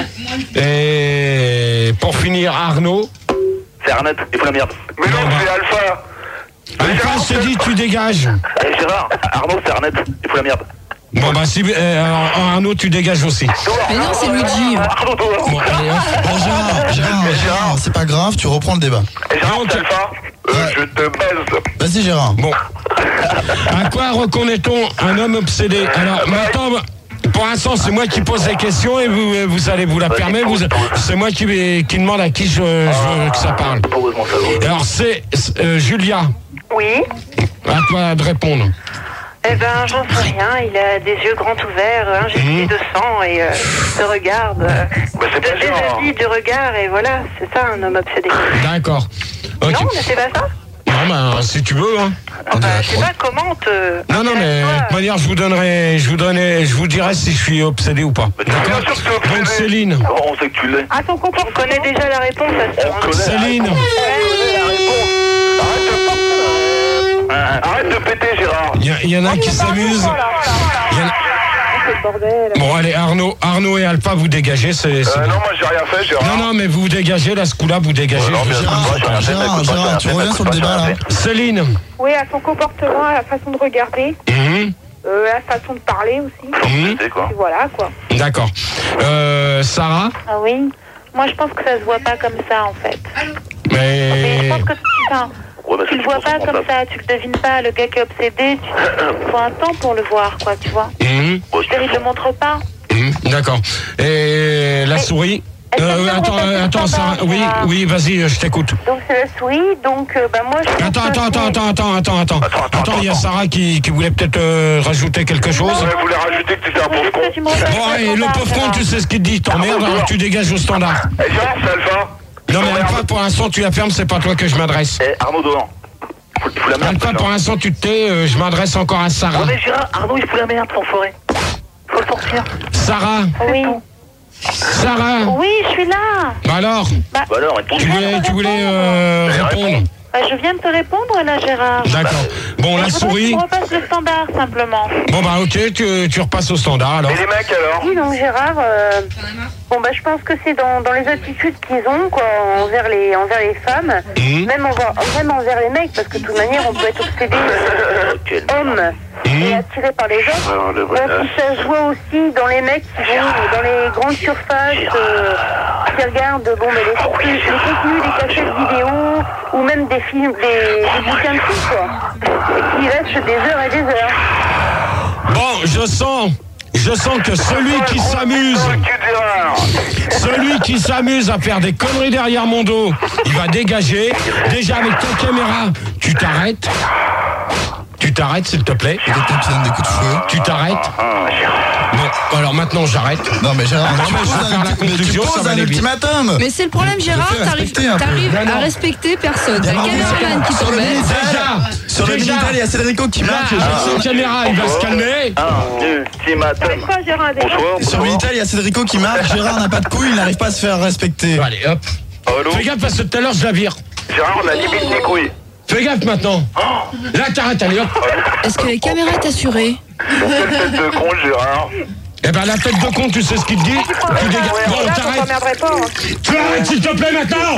Et pour finir, Arnaud. C'est Arnett, il fout la merde. Mais non, c'est Alpha. Alpha, je te dis, tu dégages. Eh, Gérard, Arnaud, c'est Arnett, il fout la merde. Bon, bah, si, euh, alors, Arnaud, tu dégages aussi. Mais non, c'est Luigi. Arnaud, dehors. Bon, allez, hop. Bon Gérard, Gérard, Gérard, c'est pas grave, tu reprends le débat. Et Gérard, Donc- c'est Alpha. Euh, je te baise. Vas-y Gérard. Bon. À quoi reconnaît-on un homme obsédé? Alors, maintenant, pour l'instant, c'est moi qui pose les questions et vous, vous allez vous la permettre. Vous, c'est moi qui, qui demande à qui je, je veux que ça parle. Heureusement, ça va. Alors, c'est euh, Julia. Oui. À toi de répondre. Eh ben, j'en sais rien. Il a des yeux grands ouverts, injectés de sang et euh, se regarde. Euh, Bah, c'est pas de Gérard. déjà dit du regard et voilà, c'est ça un homme obsédé. D'accord. Ok. Non, mais c'est pas ça. Non, bah, si tu veux. Hein. Enfin, je sais pas comment te. Non, non, mais de toute manière, je vous donnerai, je vous donnerai, je vous dirai si je suis obsédé ou pas. Bien D'accord. sûr que tu es obsédé. Donc, Céline. Oh, on sait que tu l'es. Ah, ton comportement. On connaît déjà la réponse à ça. On connaît la Céline. réponse. La réponse. Arrête de... Arrête de péter, Gérard. Il y, a- il y en a qui s'amusent. Il y en a- c'est le bordel. Bon, allez, Arnaud, Arnaud et Alpha, vous dégagez. C'est, c'est Euh, bon. non, moi j'ai rien fait, Gérard. Non, non, mais vous dégagez, là, ce coup-là, vous dégagez. Ouais, non, mais Je- attends, moi, j'ai rien fait, Gérard, m'écoute pas, Gérard, j'ai rien tu fait, reviens m'écoute sur le pas, j'ai débat, rien là. fait. Céline. Oui, à son comportement, à la façon de regarder, Mhm, euh, à la façon de parler aussi. mhm. C'est quoi? Et voilà, quoi. D'accord. Euh, Sarah. Ah oui. Moi, je pense que ça se voit pas comme ça, en fait. Mais je Mais. pense que tu, enfin, Ouais, bah, tu le vois pas comme ça, tu le devines pas. Le gars qui est obsédé, tu il faut un temps pour le voir, quoi, tu vois. Mhm, Je veux dire, il le montre pas. mhm, d'accord. Et la Mais- souris. Est-ce que Euh, ça me attends, repasse euh, le attends, standard, Sarah. Oui, Gérard oui, vas-y, je t'écoute. Donc c'est la souris, donc euh, bah moi je pense Attends, que attends, attends, c'est- attends, attends, attends, attends. Attends, attends, Attends, il y a attends. Sarah qui, qui voulait peut-être euh, rajouter quelque chose. Ouais, je voulais rajouter que tu étais un Faut pauvre juste con. que tu me repasses Bon, le et le standard, pauvre con, Gérard. tu sais ce qu'il te dit, t'emmerdes, Ah, alors tu dégages au standard. Eh, Gérard, c'est Alpha. Non, mais Alpha, pour l'instant, tu la fermes, c'est pas toi que je m'adresse. Eh, Arnaud dehors. Faut, faut la merde. Alpha, pour l'instant, tu te tais, euh, je m'adresse encore à Sarah. Ouais, mais Gérard, Arnaud, il fout la merde, son forêt. Faut le sortir. Sarah, Oui. Sarah, Oui, je suis là. bah alors, Bah alors, réponds. tu voulais, tu voulais euh, répondre. Bah, je viens de te répondre, là, Gérard. D'accord. Bon, la Il faudrait que souris. tu me repasses le standard, simplement. Bon, bah ok, tu, tu repasses au standard alors. Et les mecs alors? Oui, donc Gérard, euh, bon bah je pense que c'est dans, dans les attitudes qu'ils ont quoi, envers les envers les femmes, Mhm. même envers même envers les mecs, parce que de toute manière on peut être obsédé euh, homme et attiré par les autres. Alors, le vrai- Donc ça se voit aussi dans les mecs qui vont dans les grandes surfaces, euh, qui regardent bon mais les, contenus- les contenus, des cassettes vidéo ou même des films, des, des bouquins de filles quoi, et qui restent des heures et des heures. Bon, je sens, je sens que celui qui s'amuse, celui qui s'amuse à faire des conneries derrière mon dos, il va dégager. Déjà avec ta caméra, tu t'arrêtes. Tu t'arrêtes, s'il te plaît. Quelqu'un qui donne des coups de feu. Tu t'arrêtes. Bon, alors maintenant j'arrête. Non, mais Gérard, Non, tu mais je vais poses faire un, la mais tu conclusion, ça poses va un aller vite. ultimatum. Mais c'est le problème, Gérard, fais t'arrives respecter un peu. t'arrives Non, non. à respecter personne. T'as Il y a le caméraman qui Sur le t'embête. Minitel, Déjà, sur le déjà. Minitel, il y a Cédrico qui Là, marque. avec cette caméra, il va se calmer. Un ultimatum. T'arrives pas à gérer un débat. Bonsoir. Sur le Minitel, il y a Cédrico qui marque. Gérard n'a pas de couilles, il n'arrive pas à se faire respecter. Allez, hop. Allô? Fais gaffe parce que tout à l'heure je la vire. Gérard, on a ni bite ni couille. Fais gaffe maintenant. Là, t'arrêtes, allez hop. Est-ce que les caméras est assurée? Quelle tête de con, Gérard. Eh ben la tête de con, tu sais ce qu'il te dit. Tu dégages. Bon, Là, on t'arrêtes. t'emmerderait pas. Hein. Tu arrêtes s'il te plaît maintenant.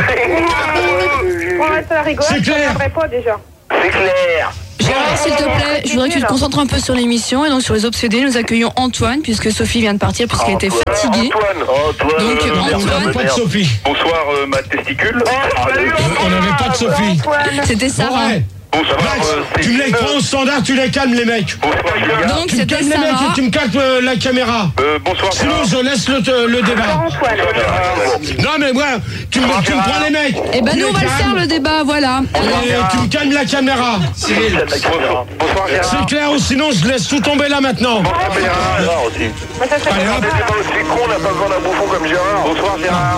On reste à la rigolade, C'est on clair. t'emmerderait pas déjà. C'est clair. Gérard, s'il te plaît, je voudrais que tu te concentres un peu sur l'émission et donc sur les obsédés. Nous accueillons Antoine puisque Sophie vient de partir puisqu'elle était fatiguée. Antoine. Antoine. Donc, euh, Antoine. merde, On n'avait merde, pas de merde. Sophie. Bonsoir, euh, ma testicule. Euh, On n'avait pas de Sophie. C'était Sarah. Ouais. Bonsoir, Max, euh, c'est tu me les Gilles. prends au standard, tu les calmes les mecs. Bonsoir, Julien. Donc Tu me c'était calmes les mecs Sarah. et tu me calmes euh, la caméra. Euh, bonsoir, Sinon Gérard. je laisse le, le débat. Antoine. Non mais moi, tu me, tu me prends les mecs. Eh ben Tu nous on les va le calmes. faire le débat, voilà. Et tu me calmes la caméra. Bonsoir, bonsoir, Gérard. C'est clair ou sinon je laisse tout tomber là maintenant. Bonsoir, Gérard aussi. Moi, ça, ça Allez, fait hop. Des débats aussi cons, on n'a pas besoin d'un bouffon comme Gérard. Bonsoir, Gérard.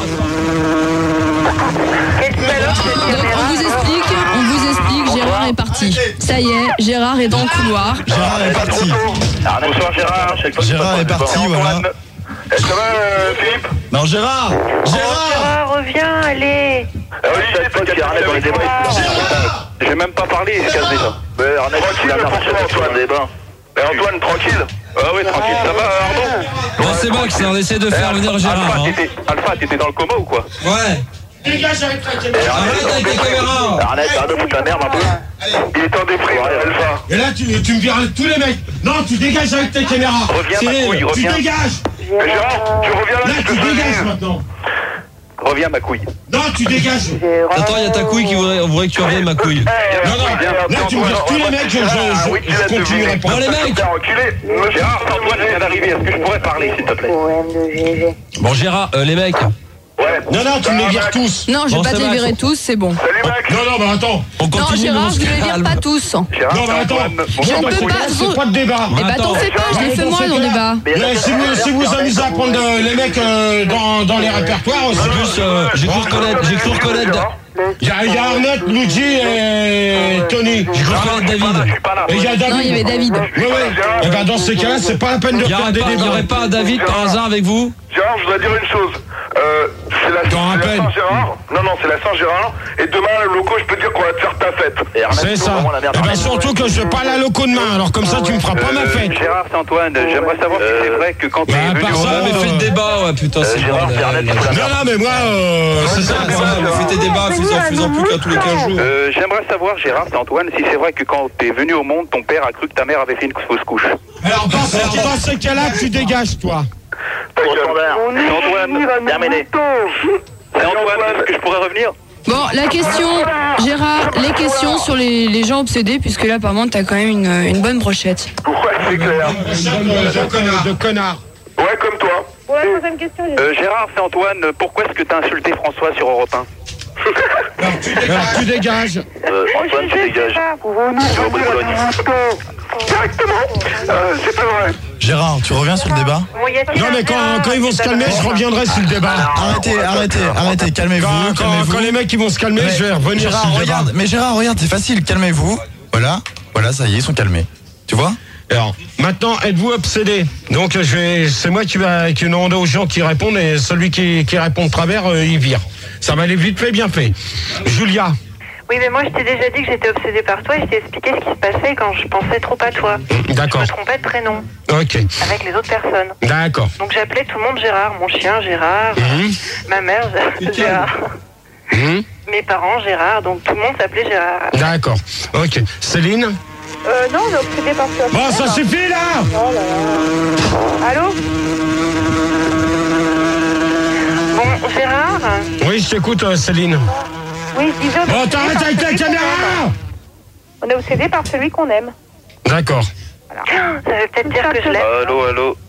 Quelle salope cette Donc on caméra. vous explique, on vous explique, Gérard est parti. Ça y est, Gérard est dans le couloir. Gérard est parti. Bonsoir, Gérard. Gérard est parti, voilà. Est-ce que ça va, euh, Philippe? Non, Gérard Gérard Gérard, reviens, allez. Ah oui, j'ai pas qui Arnett dans les débats. J'ai même pas parlé, il se casse déjà. Mais Arnett, il a marché sur un débat. Mais Antoine, tranquille. Ah oui, tranquille. Ça va, Arnaud? Bon, c'est Max, on essaie de faire venir Gérard. Alpha, hein. t'étais- Alpha, t'étais dans le coma ou quoi? Ouais. Dégage avec la caméra. Arrête avec les caméras. Arnett, arrête de foutre la merde un peu. Il est en déprime, Alpha. Et là tu, tu me vires tous les mecs. Non, tu dégages avec tes caméras. Reviens, ma Cyril, couille, tu reviens. dégages. Mais Gérard, tu reviens là, Là je te tu dégages solide. maintenant. Reviens, ma couille. Non, tu dégages. Attends, il y a ta couille qui voudrait, on voudrait que tu reviennes, ma couille. Non, non, là tu me vires tous les mecs, je, je, je, je continuerai pas. Bon, les mecs. Enculé. Gérard, Antoine vient d'arriver. Est-ce que je pourrais parler, s'il te plaît? Bon, Gérard, euh, les mecs. Ouais. Non, non, tu me les vires tous. Non, je vais Bon, pas c'est te les Max. virer tous, c'est bon. Salut, Max. Non, non, bah attends. On Non, continue, mais on Gérard, se je ne les vire calme. pas tous. Gérard, Non, mais attends. Antoine, Moi, Je ma peux couille, pas, c'est vous- pas de débat. Eh bah t'en fais pas, je les fais moi dans le débat. Mais si vous, si vous amusez à prendre euh, les mecs euh, dans, dans les répertoires aussi. En plus, euh, j'ai cru reconnaître, j'ai cru reconnaître, Il y a, il y a Arnett, Luigi et Tony. j'ai cru reconnaître Je David. suis pas là. Et il y a David. Non, il y avait David. Oui, oui. Et ben dans ces cas-là, c'est pas la peine de Il y faire aurait des pas, il y débats. aurait pas un David par hasard avec vous? Gérard, je voudrais dire une chose. Euh, c'est la, T'en c'est la rappelles? Saint-Gérard. Non, non, c'est la Saint-Gérard. Et demain, le loco, je peux te dire qu'on va te faire ta fête. C'est ça. Et ben surtout que je pas la loco demain, alors comme ça tu me feras pas ma fête. Gérard, c'est Antoine. J'aimerais savoir si c'est vrai que quand t'es Bah, venu par au ça, monde... mais fais le débat, ouais, putain, c'est Gérard, bordel. Internet, Non, non, mais moi, euh, c'est ça. Ouais, mais fais tes débats, faisant, faisant plus qu'à tous les quinze jours. Euh, J'aimerais savoir, Gérard, c'est Antoine, si c'est vrai que quand t'es venu au monde, ton père a cru que ta mère avait fait une fausse couche. Alors dans ce, dans ce cas-là, tu dégages, toi. C'est Antoine, terminé. C'est Antoine, est-ce que je pourrais revenir? Bon, la question, Gérard, les questions sur les, les gens obsédés, puisque là, apparemment, t'as quand même une, une bonne brochette. Ouais, c'est clair. De connard. De connard. Ouais, comme toi. Pour la troisième question, j'ai- Euh, Gérard, c'est Antoine, pourquoi est-ce que t'as insulté François sur Europe un? Alors tu dégages. Euh, Antoine, tu dégages. Tu vas au bout de Bologne. Directement. Euh, c'est pas vrai. Gérard, tu reviens sur le débat? Non mais quand, quand ils vont se calmer, je reviendrai sur le débat. Arrêtez, arrêtez, arrêtez, calmez-vous, Quand, quand, calmez-vous. quand les mecs ils vont se calmer, Mais je vais revenir Gérard, sur le débat. regarde, mais Gérard, regarde, c'est facile, calmez-vous. Voilà, voilà, ça y est, ils sont calmés. Tu vois? Alors, maintenant, êtes-vous obsédé? Donc, je vais, c'est moi qui va, qui demande aux gens qui répondent et celui qui, qui répond de travers, euh, il vire. Ça va aller vite fait, bien fait. Julia. Oui, mais moi, je t'ai déjà dit que j'étais obsédée par toi et je t'ai expliqué ce qui se passait quand je pensais trop à toi. D'accord. Je me trompais de prénom Ok. avec les autres personnes. D'accord. Donc, j'appelais tout le monde Gérard. Mon chien, Gérard. Mhm. Ma mère, Gérard. Mhm. Mes parents, Gérard. Donc, tout le monde s'appelait Gérard. D'accord. Ok. Céline. Euh, non, on est obsédé par toi. Bon, ça suffit là. Oh là là. Allô? Bon, Gérard. Oui, je t'écoute, euh, Céline. Oui, je disais, on est Bon, obsédé t'arrêtes par avec ta celui qu'on caméra. aime. On est obsédé par celui qu'on aime. D'accord. Ça veut peut-être dire que je l'aime. Allô, allô.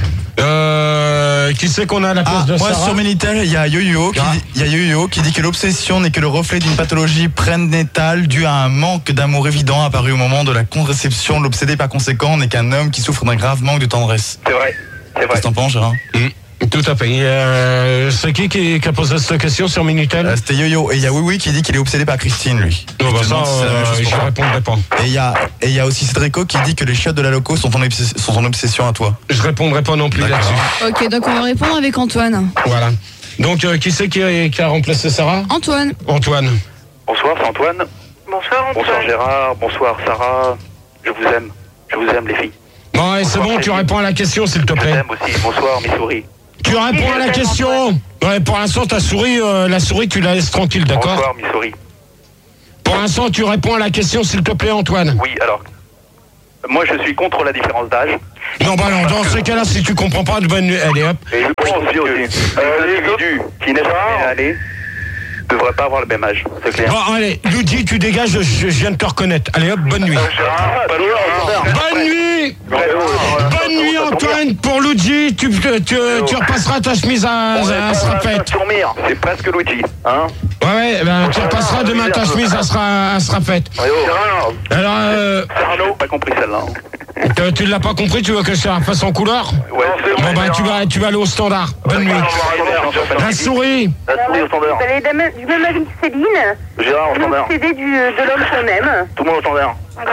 Euh, qui c'est qu'on a à la place Ah, de moi Sarah? sur Minitel, il y a Yo-Yo qui, Ah. dit- il y a Yo-Yo qui dit que l'obsession n'est que le reflet d'une pathologie prénatale due à un manque d'amour évident apparu au moment de la conception. L'obsédé par conséquent n'est qu'un homme qui souffre d'un grave manque de tendresse. C'est vrai, c'est vrai. Qu'est-ce que t'en penses, Gérard? Mm, tout à fait. Euh, c'est qui, qui qui a posé cette question sur Minitel? Euh, C'était Yo-Yo. Et il y a Oui-Oui qui dit qu'il est obsédé par Christine, lui. Non, bah Je me ça, demande si c'est la même euh, chose pour je toi. répondrai pas. Et il y a, et il y a aussi Cédrico qui dit que les chiottes de la loco sont ton, obsession, sont ton obsession à toi. Je répondrai pas non plus D'accord. là-dessus. Ok, donc on va répondre avec Antoine. Voilà. Donc, euh, qui c'est qui, a- qui a remplacé Sarah? Antoine. Antoine. Bonsoir, c'est Antoine. Bonsoir, Antoine. Bonsoir Gérard, bonsoir Sarah. Je vous aime. Je vous aime les filles. Bon, et c'est bon, tu réponds à la question, s'il te Je plaît. t'aime aussi. Bonsoir mes souris. Tu réponds à la question. Ouais, pour l'instant, ta souris, euh, la souris, tu la laisses tranquille, d'accord? Bonsoir mes souris. Pour l'instant, tu réponds à la question, s'il te plaît, Antoine. Oui, alors. Moi je suis contre la différence d'âge. Non, bah non, dans ce cas-là, si tu comprends pas, de bonne nuit. Allez, hop. Et je pense aussi que les individus qui n'est jamais allé ne devraient pas avoir le même âge. C'est clair. Bon, allez, Luigi, tu dégages, je, je viens de te reconnaître. Allez, hop, bonne nuit. Bonne nuit. Bonne nuit, Antoine, pour Luigi. Tu, tu, tu, tu repasseras ta chemise à, à Srafette. C'est presque Luigi. Hein? Ouais, ouais, ben, tu repasseras demain ta chemise à, Sra, à Srafette. Alors, euh, Arnaud, pas compris celle-là. tu, tu l'as pas compris, tu veux que je te la fasse en couleur? Ouais, c'est Bon, bah, tu vas, tu vas aller au standard. Bonne nuit. La souris. La souris au standard. Vous allez du même- du même avis que Céline. Gérard au On est standard. obsédé du, de l'homme qu'on aime. Tout le monde au standard.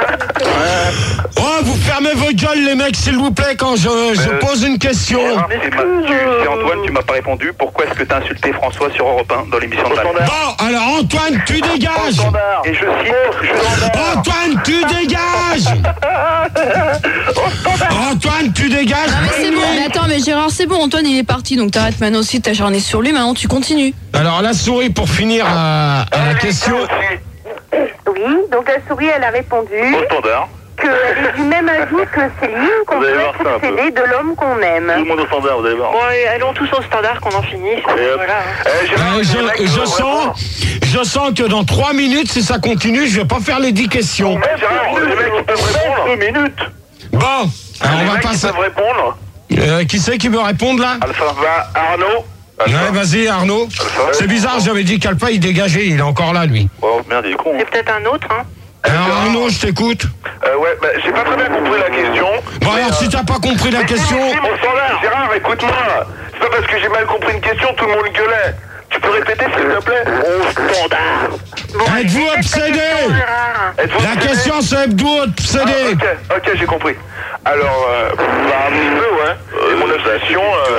Oh, vous fermez vos gueules, les mecs, s'il vous plaît, quand je, je Euh, pose une question. Gérard, c'est ma- tu- c'est Antoine, tu m'as pas répondu. Pourquoi est-ce que t'as insulté François sur Europe un dans l'émission de Val? Bon, alors, Antoine, tu dégages. Et je cite, je Antoine, tu dégages. Antoine, tu dégages. Ah mais c'est bon, mais attends, mais Gérard, c'est bon, Antoine il est parti, donc t'arrêtes maintenant aussi de t'acharner sur lui, maintenant tu continues. Alors, la souris, pour finir à, à la question. Oui, donc la souris, elle a répondu au standard. qu'elle est du même avis que Céline, qu'on Vous peut allez voir être ça un peu. obsédé de l'homme qu'on Tout le aime. monde au standard, vous allez voir. Bon, allez, allons tous au standard qu'on en finisse. Et hop. Voilà. Eh, Gérard, Euh, il y a un mec je, qui je veut sens, répondre. je sens que dans trois minutes, si ça continue, je vais pas faire les dix questions. Eh, Gérard, les mecs qui peuvent répondre. Deux minutes. Bon, alors Les on va mecs qui passer. peuvent répondre. Euh, qui c'est qui veut répondre là? Alpha, va, Arnaud. Ouais, vas-y, Arnaud. C'est bizarre, j'avais dit qu'Alpha il dégageait, il est encore là, lui. Oh merde, il est con. C'est peut-être un autre, hein. Alors, Arnaud, je t'écoute. Euh, ouais, bah, j'ai pas très bien compris la question. Bon, Mais, alors, euh, si t'as pas compris la question. Au standard. Gérard, écoute-moi. C'est pas parce que j'ai mal compris une question, tout le monde gueulait. Tu peux répéter, s'il te plaît? Au standard. Êtes-vous obsédé? Êtes-vous La obsédé? question c'est êtes-vous obsédé? Ah, ok, ok, j'ai compris. Alors, euh, bah, un petit peu, ouais. Et mon obsession, euh,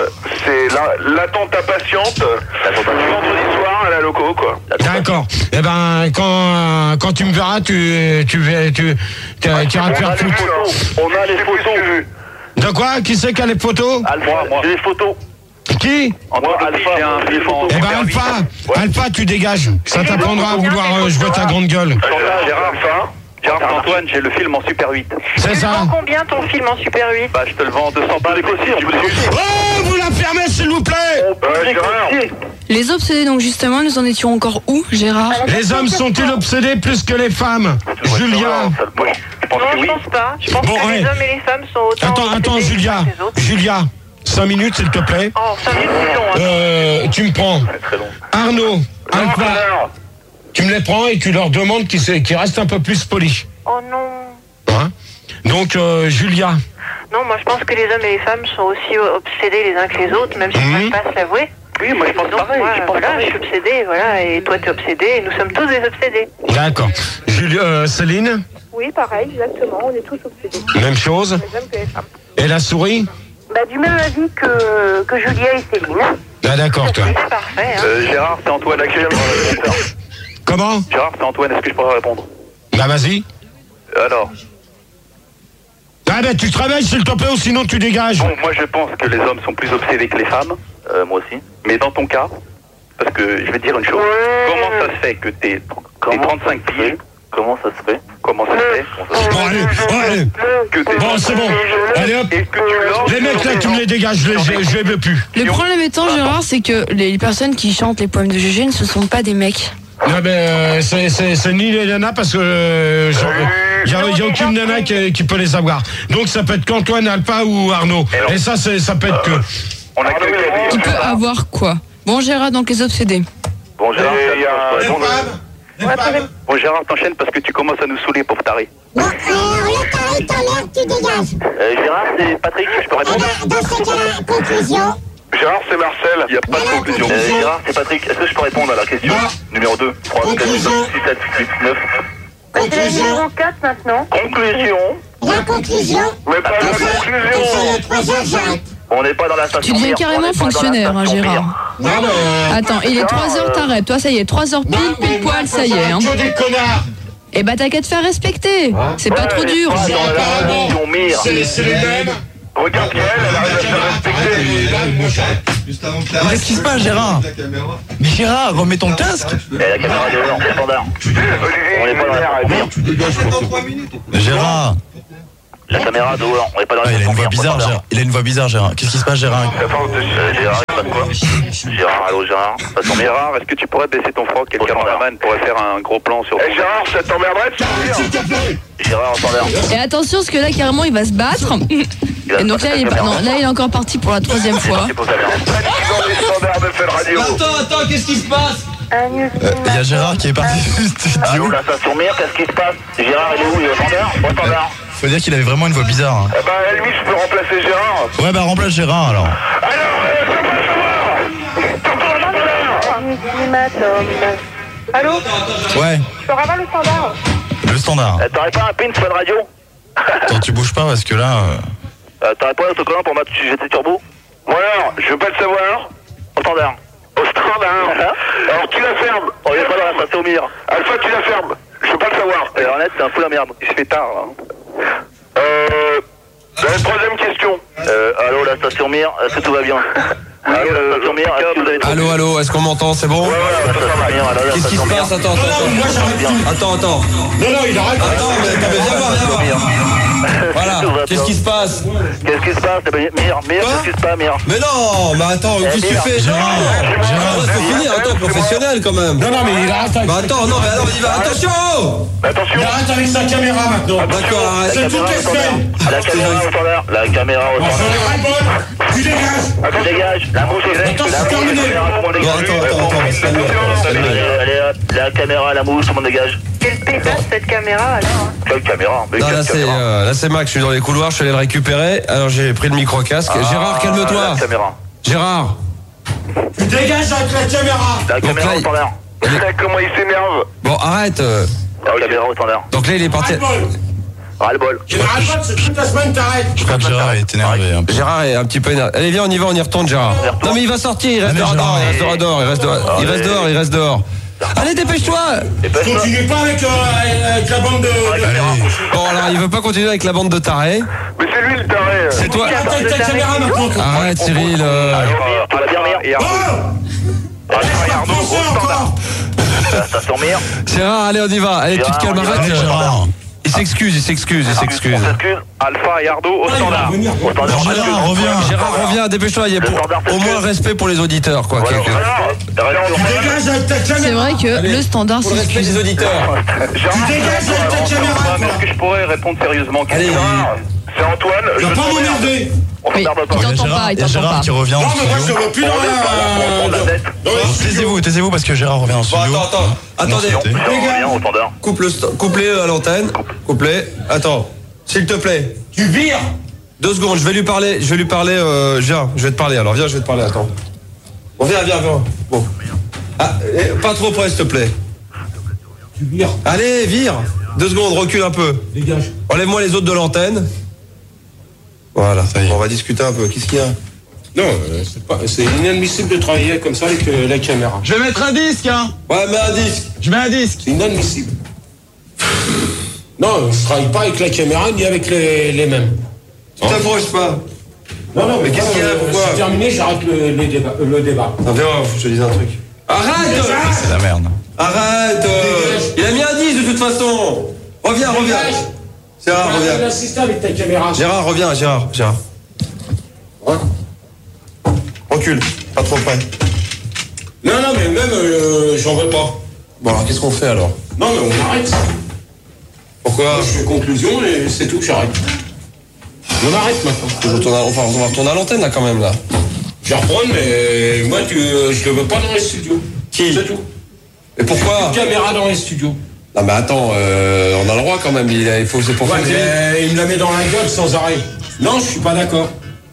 c'est la- l'attente impatiente. Vendredi soir à la loco, quoi. D'accord. Eh ben, quand, quand tu me verras, tu, tu, tu, tu, tu iras te faire foutre. On a les photos. De quoi? Qui c'est qui a les photos? Moi, moi. J'ai les photos. Qui? Moi, Alpha, j'ai un film en... Eh ben, Alpha, Alpha, tu dégages. Ça t'apprendra à vouloir euh, jouer ta grande gueule. Gérard, ça Gérard Antoine, j'ai le film en Super huit. C'est Tu ça. vends combien ton film en Super huit? Bah, je te le vends deux cents balles. Oh, vous la fermez, s'il vous plaît! Euh, Gérard. Les obsédés, donc justement, nous en étions encore où, Gérard? Les hommes sont-ils obsédés plus que les femmes? Julia. Moi, je pense Non, que je oui. pense pas. Je pense Bon, que ouais. les hommes et les femmes sont autant. Attends, attends, obsédés Julia. que les autres. Julia, cinq minutes, s'il te plaît. Oh, cinq minutes, c'est long. Hein. Euh, tu me prends. Très long. Arnaud, Alpha, Alors, tu me les prends et tu leur demandes qu'ils se- qu'ils restent un peu plus polis. Oh non. Hein? Donc, euh, Julia. Non, moi je pense que les hommes et les femmes sont aussi obsédés les uns que les autres, même s'ils ne Mhm. veulent pas se l'avouer. oui, moi, je pense Donc, pareil. moi, Je pense voilà, je pareil. suis obsédée, voilà, et toi t'es obsédé, et nous sommes tous des obsédés. D'accord. Julia, euh, Céline, Oui, pareil, exactement, on est tous obsédés, même chose. les hommes que les femmes. Et la souris? Bah, du même avis que, que Julia et Céline. Ah, d'accord, toi. C'est parfait, hein. Euh, Gérard, c'est Antoine. Comment? Gérard, c'est Antoine. Est-ce que je pourrais répondre? Bah, vas-y. Alors, Ah, ben, tu te réveilles, s'il te plaît, ou sinon tu dégages. bon, moi, je pense que les hommes sont plus obsédés que les femmes. Euh, moi aussi. Mais dans ton cas, parce que je vais te dire une chose. Comment ça se fait que t'es t'es trente-cinq pieds? Comment ça se fait? Comment ça se fait? Bon, allez, bon, allez. Que t'es- Bon, c'est bon. Allez, hop. Et que tu lances- Les mecs, là, tu me les dégages, je les, je, je les veux plus. Le problème étant, Gérard, c'est que les personnes qui chantent les poèmes de Gégé ne ce sont pas des mecs. Non, mais euh, c'est- c'est c'est ni les nanas parce que euh, il n'y a, y a aucune nana qui, qui peut les avoir. Donc ça peut être qu'Antoine, Alpha ou Arnaud. Et ça, c'est- ça peut être que. On a quelqu'un Qui peut avoir quoi? Bon, Gérard, donc les obsédés. Bon, Gérard, Les t'as- femmes. bon, Gérard, t'enchaînes parce que tu commences à nous saouler, pauvre taré. Non, alors le taré t'enlève, tu dégages. Euh, Gérard, c'est Patrick, je peux répondre? Alors, dans ce cas-là, conclusion. Gérard, c'est Marcel. Il n'y a pas de conclusion. Euh, Gérard, c'est Patrick. Est-ce que je peux répondre à la question numéro deux, trois, quatre, cinq, six, sept, huit, neuf? C'est la numéro quatre maintenant. Conclusion. La conclusion. Mais pas la C'est conclusion. le trois heures, j'arrête. On n'est pas dans la station Tu deviens Mir, on carrément n'est pas dans la fonctionnaire, hein, station Gérard. Non, mais. Attends, il est trois heures, t'arrêtes. Toi, ça y est, trois heures pile, pile poil, ça y est. Hein. Que des connards. Eh bah, t'as qu'à te faire respecter. C'est pas trop dur. Pas dans la Apparemment, station Mir. C'est c'est les mêmes. Regarde Pierre, elle arrive à se faire respecter. Mais qu'est-ce qui se passe, Gérard? Mais Gérard, remets ton casque. Et la caméra de dehors, standard. On n'est pas dans la station Mir. Gérard. La caméra dehors, on n'est pas dans Ah, la il a station une voix Mir, bizarre, standard. Gérard. Il a une voix bizarre, Gérard. Qu'est-ce qui se passe, Gérard? Euh, Gérard, il se passe quoi? Gérard, allô Gérard. Attends, Gérard, est-ce que tu pourrais baisser ton froc et le cameraman pourrait faire un gros plan sur... Eh Gérard, ça t'emmerderait de sortir? Gérard, en standard. Et attention, parce que là, carrément, il va se battre. Et donc là, il est, pas- non, là, il est encore parti pour la troisième fois. C'est pour ta mère. Dans les standards de Fun Radio. Attends, attends, qu'est-ce qui se passe? Un news Il y a Gérard qui est parti du Allô, studio. la station Mir, qu'est-ce qui se passe? Gérard, il est où? Il est au standard? Au standard. Faut dire qu'il avait vraiment une voix bizarre. hein. Eh ben, à la limite, je peux remplacer Gérard. Ouais, bah remplace Gérard alors. Alors, euh, je peux pas savoir. T'entends la standard? Ultimatum. Allô? Ouais, Je peux avoir le standard? le standard. Euh, T'aurais pas un pin Fun Radio? Attends, tu bouges pas parce que là. euh, Euh, T'aurais pas un autocollant pour mettre G T Turbo? Bon alors, je veux pas le savoir. Au standard. Au standard. Alors tu la fermes. On est pas dans la station Mir. Alpha, tu la fermes. Je veux pas le savoir. Et Arnett, c'est un fou la merde. Il se fait tard là. Euh... La troisième question. Euh, allô, la station Mir, est-ce que tout va bien? Allô, la station Mir, est-ce que vous avez tout... Allô, allô, est-ce qu'on m'entend? C'est bon? Ouais, ouais, la station Mir, allô, la Qu'est-ce qui se station Mir. passe? Attends, attends, attends. Attends, attends. Non, non, il arrête. Attends, mais attends, mais viens voir, viens voir. Voilà, Tout va qu'est-ce bien. qui se passe? Qu'est-ce qui se passe? Eh ben, Mir, Mir, Quoi qu'est-ce qui se passe, Mir? Mais non, mais attends, qu'est-ce que tu fais? Gérard, Gérard, faut finir, attends, professionnel quand même. Non, non, mais il arrête avec, Bah attends, non, mais alors il va, attention! Attention. il arrête avec sa caméra maintenant. D'accord, arrête. C'est toutes les semaines. La caméra au standard. La caméra au Bon, standard. j'en ai ras le bol. Tu dégages. Attends, dégage. La mouche au Attends, la c'est mouche, terminé. la caméra, tout le monde Bon, dégage. attends, attends, attends, calme-toi, calme-toi. Allez, allez, hop. La caméra, la mouche, tout le monde dégage. Quelle pétasse cette caméra alors hein. Quelle caméra? Mais Non, quelle là c'est caméra? euh, là c'est Max, je suis dans les couloirs, je suis allé le récupérer. Alors j'ai pris le micro-casque. Ah, Gérard, calme-toi. La caméra. Gérard. Tu dégages avec la caméra. La Donc caméra là, au standard. Comment il s'énerve? Bon, arrête. euh. La caméra au standard. Donc là il est parti. Ras-le-bol. Tu n'arrêtes pas, c'est toute la semaine, t'arrêtes. Je crois que Gérard est énervé. Hein. Gérard est un petit peu énervé. Allez, viens, on y va, on y retourne, Gérard. Non, mais il va sortir, il reste dehors, dehors, il reste dehors, dehors, il reste dehors, il reste dehors, il reste dehors. Allez, dépêche-toi. Continue pas avec, euh, avec la bande de... Bon, alors, il veut pas continuer avec la bande de tarés. Mais c'est lui le taré. C'est toi. Arrête ta caméra maintenant. Arrête, Cyril. euh. Tu vas bien rire. Ça s'emmerde. Gérard, allez, on y va. Allez, tu te calmes, arrête. Gérard. Il s'excuse, il s'excuse, il s'excuse. On s'excuse. Alpha et Ardo au standard. Au standard. Gérard, reviens. Gérard, reviens, dépêche-toi. Il y a pour, au moins respect pour les auditeurs, quoi. Voilà, quelque- voilà. Dégage avec ta caméra. C'est vrai que le standard, Pour le c'est respect des auditeurs. Tu dégages avec ta caméra. Est-ce que je pourrais répondre sérieusement? Allez, c'est Antoine. Tu vas pas m'emmerder. On Oui, s'emmerde pas. il t'entend Gérard, pas, il il y a t'entend Gérard pas. qui revient Non, en mais moi, je te studio. vois plus dans On la... la tête. dans le studio. Taisez-vous, taisez-vous parce que Gérard revient en Bon, studio. attends, attends. Attendez. Non, c'était- On revient au standard. Coupe le st- coupe-les à l'antenne. Coupe-les. Attends. S'il te plaît. Tu vires. Deux secondes, je vais lui parler. Je vais lui parler. Euh, viens, je vais te parler. Alors, viens, je vais te parler. Attends. Bon, viens, viens, viens. Bon. Ah, eh, pas trop près, s'il te plaît. Tu vires. Allez, vire. Deux secondes, recule un peu. Dégage. Enlève-moi les autres de l'antenne. Voilà, ça y est. On va discuter un peu. Qu'est-ce qu'il y a? Non, euh, c'est pas, c'est inadmissible de travailler comme ça avec euh, la caméra. Je vais mettre un disque, hein. Ouais, mets un disque. Je mets un disque. C'est inadmissible. Non, je travaille pas avec la caméra ni avec les, les mêmes. Tu t'approches pas. Non, non, mais, Mais qu'est-ce qu'il y a, euh, pourquoi c'est terminé, j'arrête le, les débats- le débat. Non, viens, faut que je te dise un truc. Arrête. C'est la merde. Arrête. euh, Il a mis un disque de toute façon. Reviens, reviens. Gérard, Arrête reviens. d'assister avec ta caméra. Gérard, reviens, Gérard, Gérard. Ouais. Recule, pas trop près. Non, non, mais même, euh, j'en veux pas. Bon, alors qu'est-ce qu'on fait alors? Non, mais on arrête. Pourquoi? Moi, je fais conclusion et c'est tout, j'arrête. On arrête maintenant. Je retourne à, enfin, on va retourner à l'antenne là quand même là. Je vais reprendre, mais moi, tu, euh, je le veux pas dans les studios. Qui? C'est tout. Et pourquoi? Plus de caméra dans les studios. Non mais attends, euh, on a le droit quand même, il, a- il faut, c'est pour Ouais, faire mais il me la met dans la gueule sans arrêt. Non, je suis pas d'accord.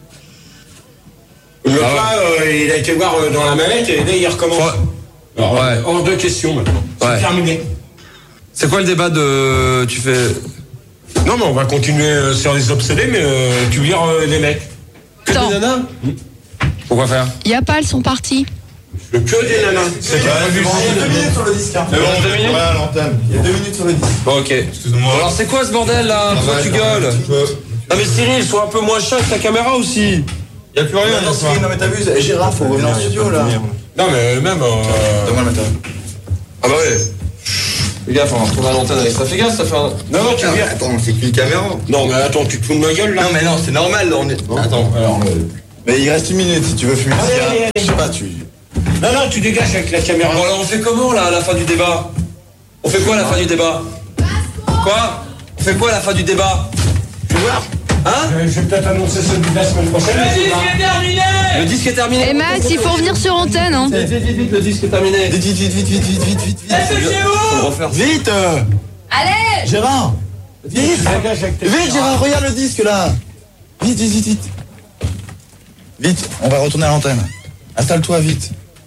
Le Ah ouais. gars, euh, il a été voir euh, dans la manette et là, il recommence. Ouais. Alors, Ouais. euh, hors de question maintenant. C'est Ouais. terminé. C'est quoi le débat de... Tu fais... Non, mais on va continuer euh, sur les obsédés, mais euh, tu vires euh, les mecs. Que Attends. des nanas? Pourquoi faire? Il y a pas, elles sont parties. Je veux que des nanas. C'est pas Il y a deux minutes sur le disque. Hein. deux minutes Ouais, à l'antenne. Il y a deux minutes sur le disque. Bon ok. Excuse-moi. Alors c'est quoi ce bordel là? Pourquoi tu gueules? Non mais Cyril, sois un peu moins chiant avec ta caméra aussi. Y a plus rien. Non, Cyril, non mais t'as vu, Gérard, faut revenir en studio là. Non, mais même. Euh... Donne-moi le matériel. Ah bah ouais. Fais gaffe, on va retourner à l'antenne avec ça. Fais gaffe, ça fait un... Non, non, tu vires. Attends, c'est qu'une caméra. Non, mais attends, tu te fous de ma gueule là. Non mais non, c'est normal, on est... Attends, alors... Mais il reste une minute si tu veux fumer. Allez, allez, allez. Je sais pas, tu... Non, non, tu dégages avec la caméra. Bon alors on fait comment là à la fin du débat? On fait quoi à la fin du débat? Quoi? On fait quoi à la fin du débat? Tu vois. Hein? Euh, Je vais peut-être annoncer celui de la semaine prochaine. Le disque est terminé. Et Max, il faut revenir sur antenne, hein. Vite, vite, vite, vite, le disque est terminé. Vite, vite, vite, vite, vite, vite, vite, vite, vite. Faut le refaire. Vite euh, Allez! Gérard. Vite. Tu dégages avec tes Vite caméras. Gérard, regarde le disque là. Vite, vite, vite, vite. Vite, on va retourner à l'antenne. Installe-toi vite.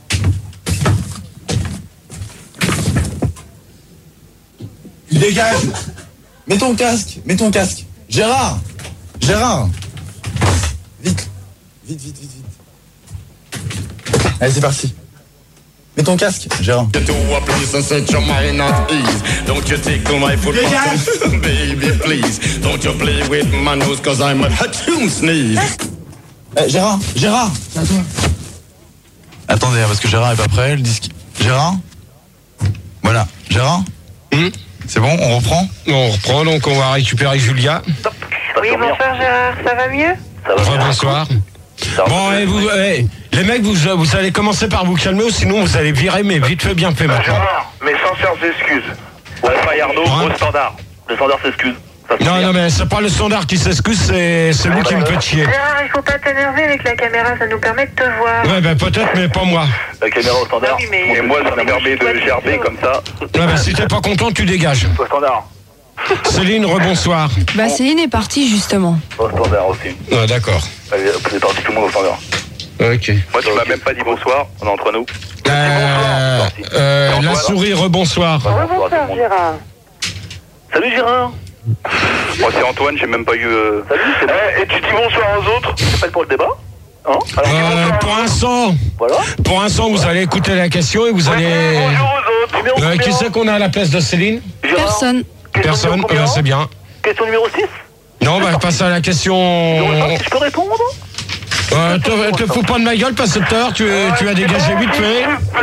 Tu dégages. Mets ton casque, mets ton casque. Gérard. Gérard. Vite. Vite, vite, vite, vite. Allez, c'est parti. Mets ton casque, Gérard. To a place and set your mind at ease. Don't you tickle my foot button, baby, please. Don't you play with my nose, cause I'm a hatchoon sneeze. Eh, Gérard, Gérard, c'est à toi. Attendez, hein, parce que Gérard est pas prêt, le disque. Gérard. Voilà, Gérard. Hmm C'est bon, on reprend. On reprend, donc on va récupérer Julia. Oui, bonsoir Gérard, ça va mieux? Ça va bien. Bonsoir. Ça va Bon, bien. et vous, eh, les mecs, vous, vous allez commencer par vous calmer, ou sinon vous allez virer, mais vite fait, bien fait maintenant. Gérard, mes sincères excuses. Alpha et Arnaud Hein au standard. Le standard s'excuse. Ça se Non, bien. non, mais c'est pas le standard qui s'excuse, c'est c'est vous qui me faites chier. Gérard, il faut pas t'énerver avec la caméra, ça nous permet de te voir. Ouais, ben peut-être, mais pas moi. La caméra au standard. Ah oui, mais- Et moi, ça me permet de gerber comme ça. Ouais, ben si t'es pas content, tu dégages. Au standard. Céline, rebonsoir. Bah, Céline est partie, justement. Au standard aussi. Ouais, d'accord. Allez, c'est parti tout le monde au standard. Ok. Moi, tu m'as même pas dit bonsoir, on est entre nous. Euh, euh, la souris, rebonsoir. Bonsoir Gérard. Salut Gérard. Moi c'est Antoine, j'ai même pas eu... Euh... Salut, c'est eh, et tu dis bonsoir aux autres? C'est pas pour le débat? Hein euh, pour l'instant, voilà. Pour l'instant, vous allez écouter la question et vous allez... Bonjour aux autres. Euh, qui c'est qu'on a à la place de Céline? Personne. Personne, eh ben, c'est bien. Question numéro six? Non, bah passe à la question... Je peux répondre? Euh, te, te fous pas de ma gueule, parce que tout à l'heure, tu, tu as dégagé vite fait.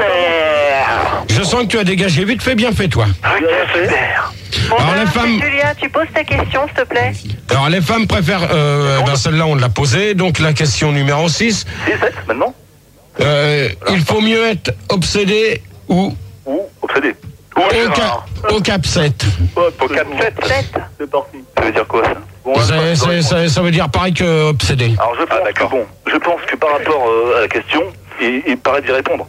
Je sens que tu as dégagé vite fait, bien fait, toi. Bon, Alors, ben, les femmes... Julia, tu poses ta question, s'il te plaît. Alors, les femmes préfèrent... Euh, ben, celle-là, on l'a posée. Donc, la question numéro six. six, sept, maintenant euh, il faut mieux être obsédé ou... Ou obsédé. Au, ca... au cap sept. Au cap sept. C'est parti. Ça veut dire quoi, ça? Bon, c'est, c'est, ça, ça veut dire pareil que obsédé. Alors, je pense ah, que, bon, je pense que par rapport euh, à la question, il, il paraît d'y répondre.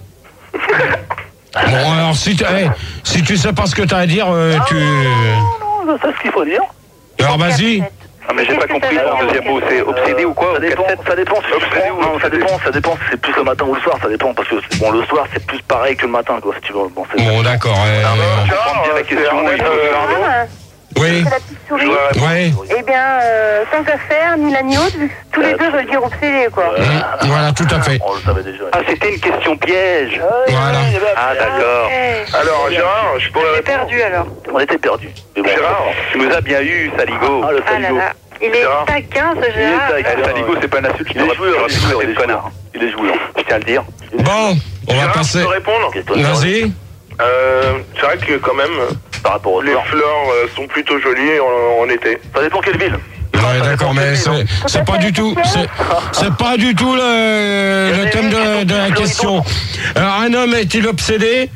Bon, alors, si, hey, si tu sais pas ce que tu as à dire, euh, ah, tu... Non, non, non, je sais ce qu'il faut dire. Alors, vas-y. Ah, mais j'ai pas compris le deuxième mot, c'est obsédé euh, ou quoi? Ça dépend, ça dépend, si tu prends, non, ça dépend, ça dépend si c'est plus le matin ou le soir, ça dépend, parce que bon, le soir c'est plus pareil que le matin, quoi, si tu veux. Bon, bon d'accord. Euh... Ah, bah, tu comprends bien la question, il faut Ah, oui. c'est la petite souris. Oui. Eh bien, euh, sans affaire, ni l'un ni l'autre, vu que tous les deux veulent dire obsédé, quoi. Mmh, voilà, tout à fait. On le savait déjà. Ah, c'était une question piège. Voilà. Ah, d'accord. Okay. Alors, Gérard, je pourrais On est répondre. perdu alors. On était perdus. Bon, Gérard, tu nous as bien eu, Saligo. Ah, le Ah là Saligo. là. Il est Gérard. taquin, ce Il est Gérard. taquin. Eh, Saligo, c'est pas une insulte, je Il est te joueur, rappelle, il est joueur, c'est il le est connard. joueur. Il est joueur. Je tiens à le dire. Bon, on va Gérard, passer... je peux répondre? Vas-y. Euh, c'est vrai que quand même, par rapport au les soir. fleurs euh, sont plutôt jolies en, en été. Ça dépend quelle ville. Ouais, d'accord, mais c'est, c'est pas du tout, c'est, c'est pas du tout le, le thème de, de la question. Alors, un homme est-il obsédé?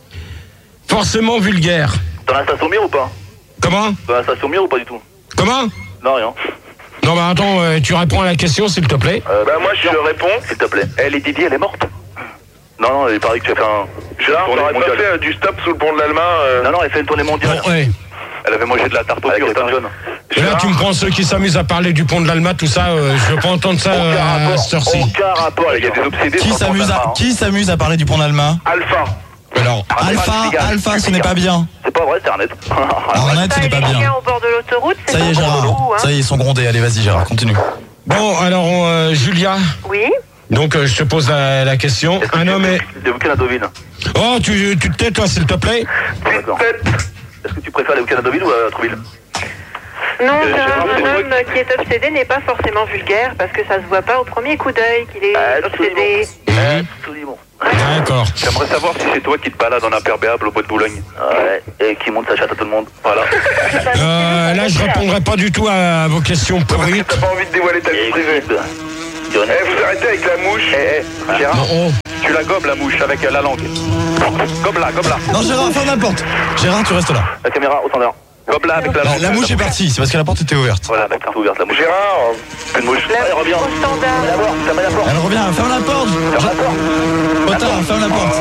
Forcément vulgaire. Dans la station Mire ou pas? Comment? Dans la station Mire ou pas du tout? Comment? Non, rien. Non, bah attends, euh, tu réponds à la question, s'il te plaît. Euh, Bah moi je réponds. S'il te plaît. Elle est Didier, elle est morte. Non, non, il paraît que tu as fait un... Gérard, tournée t'aurais pas mondiale. fait euh, du stop sous le pont de l'Allemagne euh... Non, non, elle fait une tournée mondiale. Bon, ouais. Elle avait mangé de la tarte au Avec pur, Elton John. Et là, tu me prends ceux qui s'amusent à parler du pont de l'Alma, tout ça, euh, je veux pas entendre ça euh, Aucun à rapport. cette heure-ci. Aucun rapport. Il y a des obsédés Qui sur le pont s'amuse à, d'Allemagne, hein. qui s'amuse à parler du pont d'Alma? Alpha. Alors, Ah, Alpha, c'est légal. Alpha, ce C'est n'est légal. pas bien. C'est pas vrai, c'est Arnett. Arnett, ce n'est pas Les bien. chiens au bord de l'autoroute, c'est Ça y est, pas Gérard. beaucoup, hein. Ça y est, ils sont grondés. Allez, vas-y, Gérard, continue. bon, alors, euh, Julia, Oui. donc euh, je te pose la, la question. Est-ce que Un tu- homme est... Des week-ends à Deauville. Oh, tu, tu te tais, toi, s'il te plaît? D'accord. Est-ce que tu préfères les week-ends à Deauville ou à Trouville? Non, Euh, Gérard, Gérard, un c'est homme qui est obsédé n'est pas forcément vulgaire parce que ça se voit pas au premier coup d'œil qu'il est obsédé. Mmh. Absolument. D'accord. J'aimerais savoir si c'est toi qui te balades en imperméable au bois de Boulogne. Ouais, et qui monte sa chatte à tout le monde. Voilà. Euh, là, je répondrai pas du tout à vos questions pourries. T'as pas envie de dévoiler ta vie privée. Eh, vous arrêtez avec la mouche. Eh, eh, Gérard, Non, oh. tu la gobes la mouche avec euh, la langue. Gobe-la, gobe-la. Non, Gérard, ferme la porte. Gérard, tu restes là. La caméra au standard. Gobe-la avec la Non, langue. la mouche est partie, c'est parce que la porte était ouverte. Voilà, d'accord. Ouverte la mouche. Gérard, Une mouche. La Allez, reviens. au standard. Fermez la porte. Elle revient, ferme la porte. Ferme la porte. Potard, ferme la porte.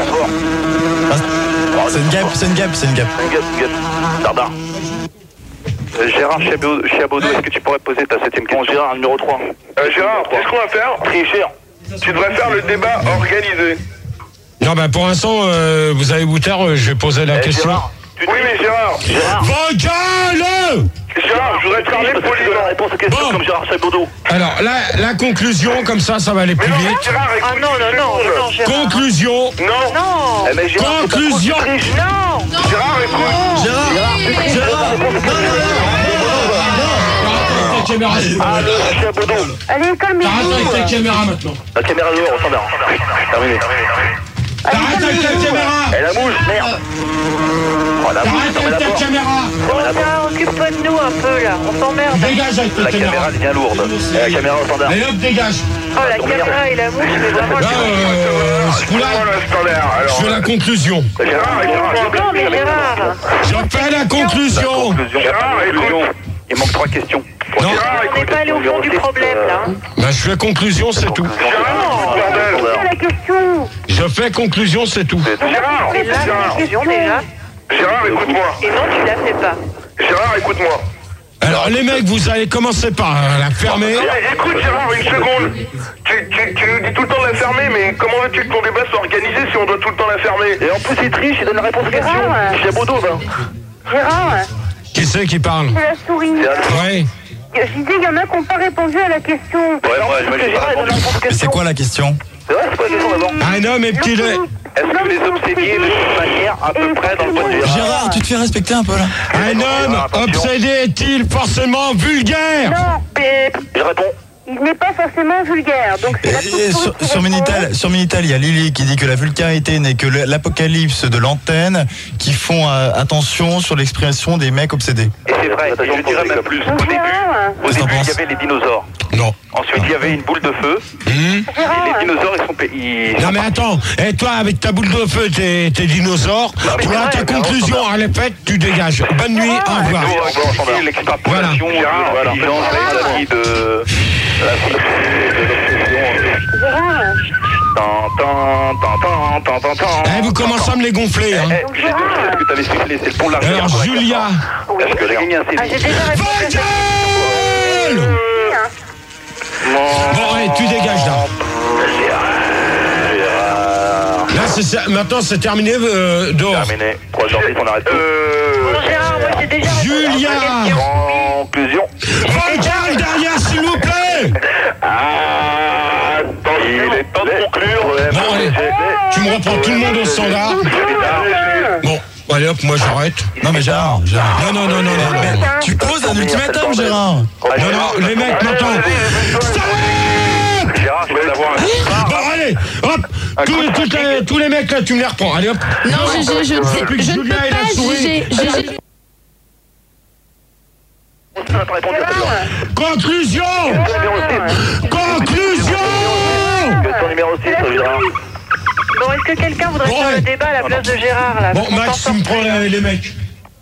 Ah, C'est une guêpe, c'est une guêpe, c'est une guêpe. Une gueule, une gueule. Dardard. Euh, Gérard Chiabo- Chiabodo, est-ce que tu pourrais poser ta septième Bon, question? Gérard, numéro trois. euh, Gérard, qu'est-ce qu'on va faire? Très cher. Tu devrais faire le débat organisé. Non, ben pour l'instant, euh, vous avez Boutard, euh, je vais poser la Eh, question. Gérard. Oui mais Gérard. Gérard. Vos gueule! Gérard, je voudrais te parler Parce que tu donnes la poliment. réponse aux questions Bon. comme Gérard Chabodo. Alors, la, la conclusion, comme ça, ça va aller Mais plus non, mais vite. Gérard, Ah écoute non, non, une non, seconde. non, Gérard. Conclusion. Non. Non. Eh, mais Gérard, c'est ta Conclusion. faute, tu triches. Non. Gérard, écoute. Gérard, Gérard, non, non, Ah, le Chabodo. Allez, T'arrêtes avec ta calmez-vous. caméra maintenant. La caméra dehors, au standard. Terminé. T'arrêtes avec ta caméra. Et la mouche, merde. Oh, la mouche, T'arrêtes fermez avec la ta porte. caméra. Rosa, occupe-toi de nous un peu là. On s'emmerde. Dégage avec ta La caméra caméra. devient lourde. Et la caméra au standard. Et hop, dégage. Oh, la caméra et la mouche, mais vraiment. Là, euh, ce coup-là, Prends le standard. Alors, je fais la conclusion. Gérard, écoute. Non, mais Gérard. Je fais la conclusion. Gérard, écoute. Il manque trois questions. Non, Gérard, On n'est pas allé au fond du problème là. hein. bah, je fais conclusion, c'est tout. Gérard, bordel. C'est la question. Je fais conclusion, c'est tout. Gérard, Mais là, Gérard, la question déjà. Gérard, écoute-moi. Et non, tu la fais pas. Gérard, écoute-moi. Alors, les mecs, vous allez commencer par euh, la fermer. Non, mais écoute Gérard, une seconde. Tu, tu, tu nous dis tout le temps de la fermer, mais comment veux-tu que ton débat soit organisé si on doit tout le temps la fermer? Et en plus, il triche, il donne la réponse aux questions. Gérard. Chabodo, ben. Gérard, Qui c'est qui parle? C'est la souris. Ouais. Je disais, il y en a qui n'ont pas répondu à la question. Ouais, moi, j'ai pas répondu. Mais c'est quoi la question? C'est vrai, c'est quoi la question d'abord? Un homme est petit. Est-ce que les obsédiés de toute manière à peu près dans le point de vue? Gérard, tu te fais respecter un peu là. Un homme obsédé est-il forcément vulgaire? Non, mais Je réponds. il n'est pas forcément vulgaire. Donc c'est la Et petite sur, souris qui sur répond. Minitel, sur Minitel, il y a Lily qui dit que la vulgarité n'est que le- l'apocalypse de l'antenne, qui font euh, attention sur l'expression des mecs obsédés. Et c'est vrai, et je dirais même plus. Au début, au Qu'est-ce que t'en début il y penses? avait les dinosaures. Non. Ensuite, il y avait une boule de feu. Hum. Et les dinosaures, ils sont... pa- Ils... Non mais attends, et toi avec ta boule de feu, tes, tes dinosaures, Non, mais toi c'est ta vrai, conclusion, elle est faite, tu dégages. Bonne nuit, au revoir. L'extrapolation, voilà, l'intelligence, la vie de... La vie de l'obsession. Tan, tan, tan, tan, tan, tan, tan. Eh, vous commencez à me les gonfler, hein. Eh, j'ai deviné ce que t'avais sifflé, c'est le pont de la rivière. Alors Julia. Est-ce que j'ai gagné un C D? Ah, j'ai déjà répondu. Gueule! Bon, allez, tu dégages là. Là, c'est ça. Maintenant, c'est terminé euh, dehors. Terminé. trois heures dix, on arrête tout. Bon, Gérard, moi j'ai déjà répondu. Julia! Conclusion. Regarde derrière, s'il vous plaît! Ah, il est temps de conclure. Bon, allez, tu me reprends tout le monde au standard. Bon, allez hop, moi j'arrête. Non mais Gérard, Gérard. Non, non, non, non, non. non. Tu poses un ultimatum, Gérard. Non, non, les mecs, maintenant. Stop! Gérard, je vais l'avoir un Bon, allez, hop, tous, toutes les- tous les mecs là, tu me les reprends. Allez hop. Non, je, je, je, ne sais- Plus que je ne peux Julia et la pas souris. juger. je- je- Conclusion! Conclusion! Ton numéro six, Gérard. Bon, est-ce que quelqu'un voudrait Bon, faire ouais. le débat à la place de Gérard là? Bon, On Max, s'en tu me sort prends très les, les mecs.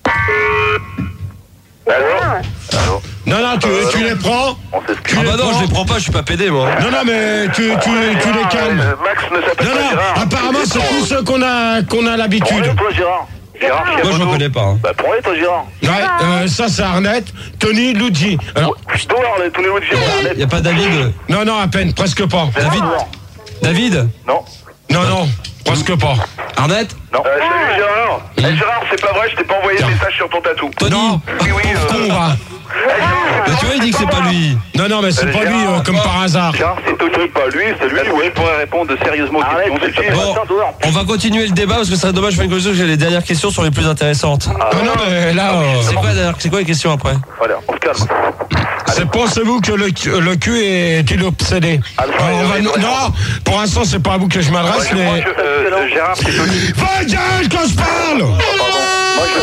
Allô? Non, non, tu, tu les prends. On s'excuse. Tu Ah les bah non, prends. je les prends pas, je suis pas pédé moi. Non, non, mais tu, tu, tu les calmes. Euh, Max ne s'appelle Non, pas non, Gérard. apparemment, c'est tous ceux qu'on a, qu'on a l'habitude. Prends-les, toi, Gérard. Gérard, Moi je Chiamono. me connais pas. hein. Bah, prends-les, toi, Gérard. Ouais, euh, ça, c'est Arnett, Tony, Luigi. Alors, Dehors, les- tous les autres Gérard. Y a pas David? non, non, à peine, presque pas. David? David? Non. Non, non, presque pas. Arnett? Non. Euh, salut, Gérard. Eh, Gérard, c'est pas vrai, je t'ai pas envoyé de message sur ton tatou. Tony? Non, Oui, oui, pauvre euh, con, va. Bah tu vois, il dit que c'est pas lui. Non, non, mais c'est Euh, pas lui, Gérard, euh, comme par hasard. Gérard, c'est Tony, pas lui, c'est lui. Ouais, je pourrais répondre sérieusement aux questions. Arrête, c'est Bon, on va continuer le débat parce que ça serait dommage de faire une conclusion que j'ai les dernières questions sont les plus intéressantes. Non, non, mais là, euh, C'est quoi, d'ailleurs- c'est quoi les questions après? Voilà, on se calme. c'est pensez-vous que le, le cul est-il obsédé? Alpha, Alors, on va- il y a- non, pour l'instant, c'est pas à vous que je m'adresse, Moi, mais... je- euh, Gérard, c'est Tony. Va gueule quand je parle! Moi, je...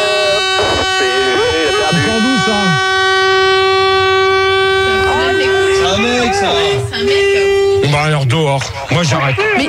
C'est pour vous, ça? C'est un mec ça. C'est un mec. Bah alors, dehors. Moi, j'arrête. Mais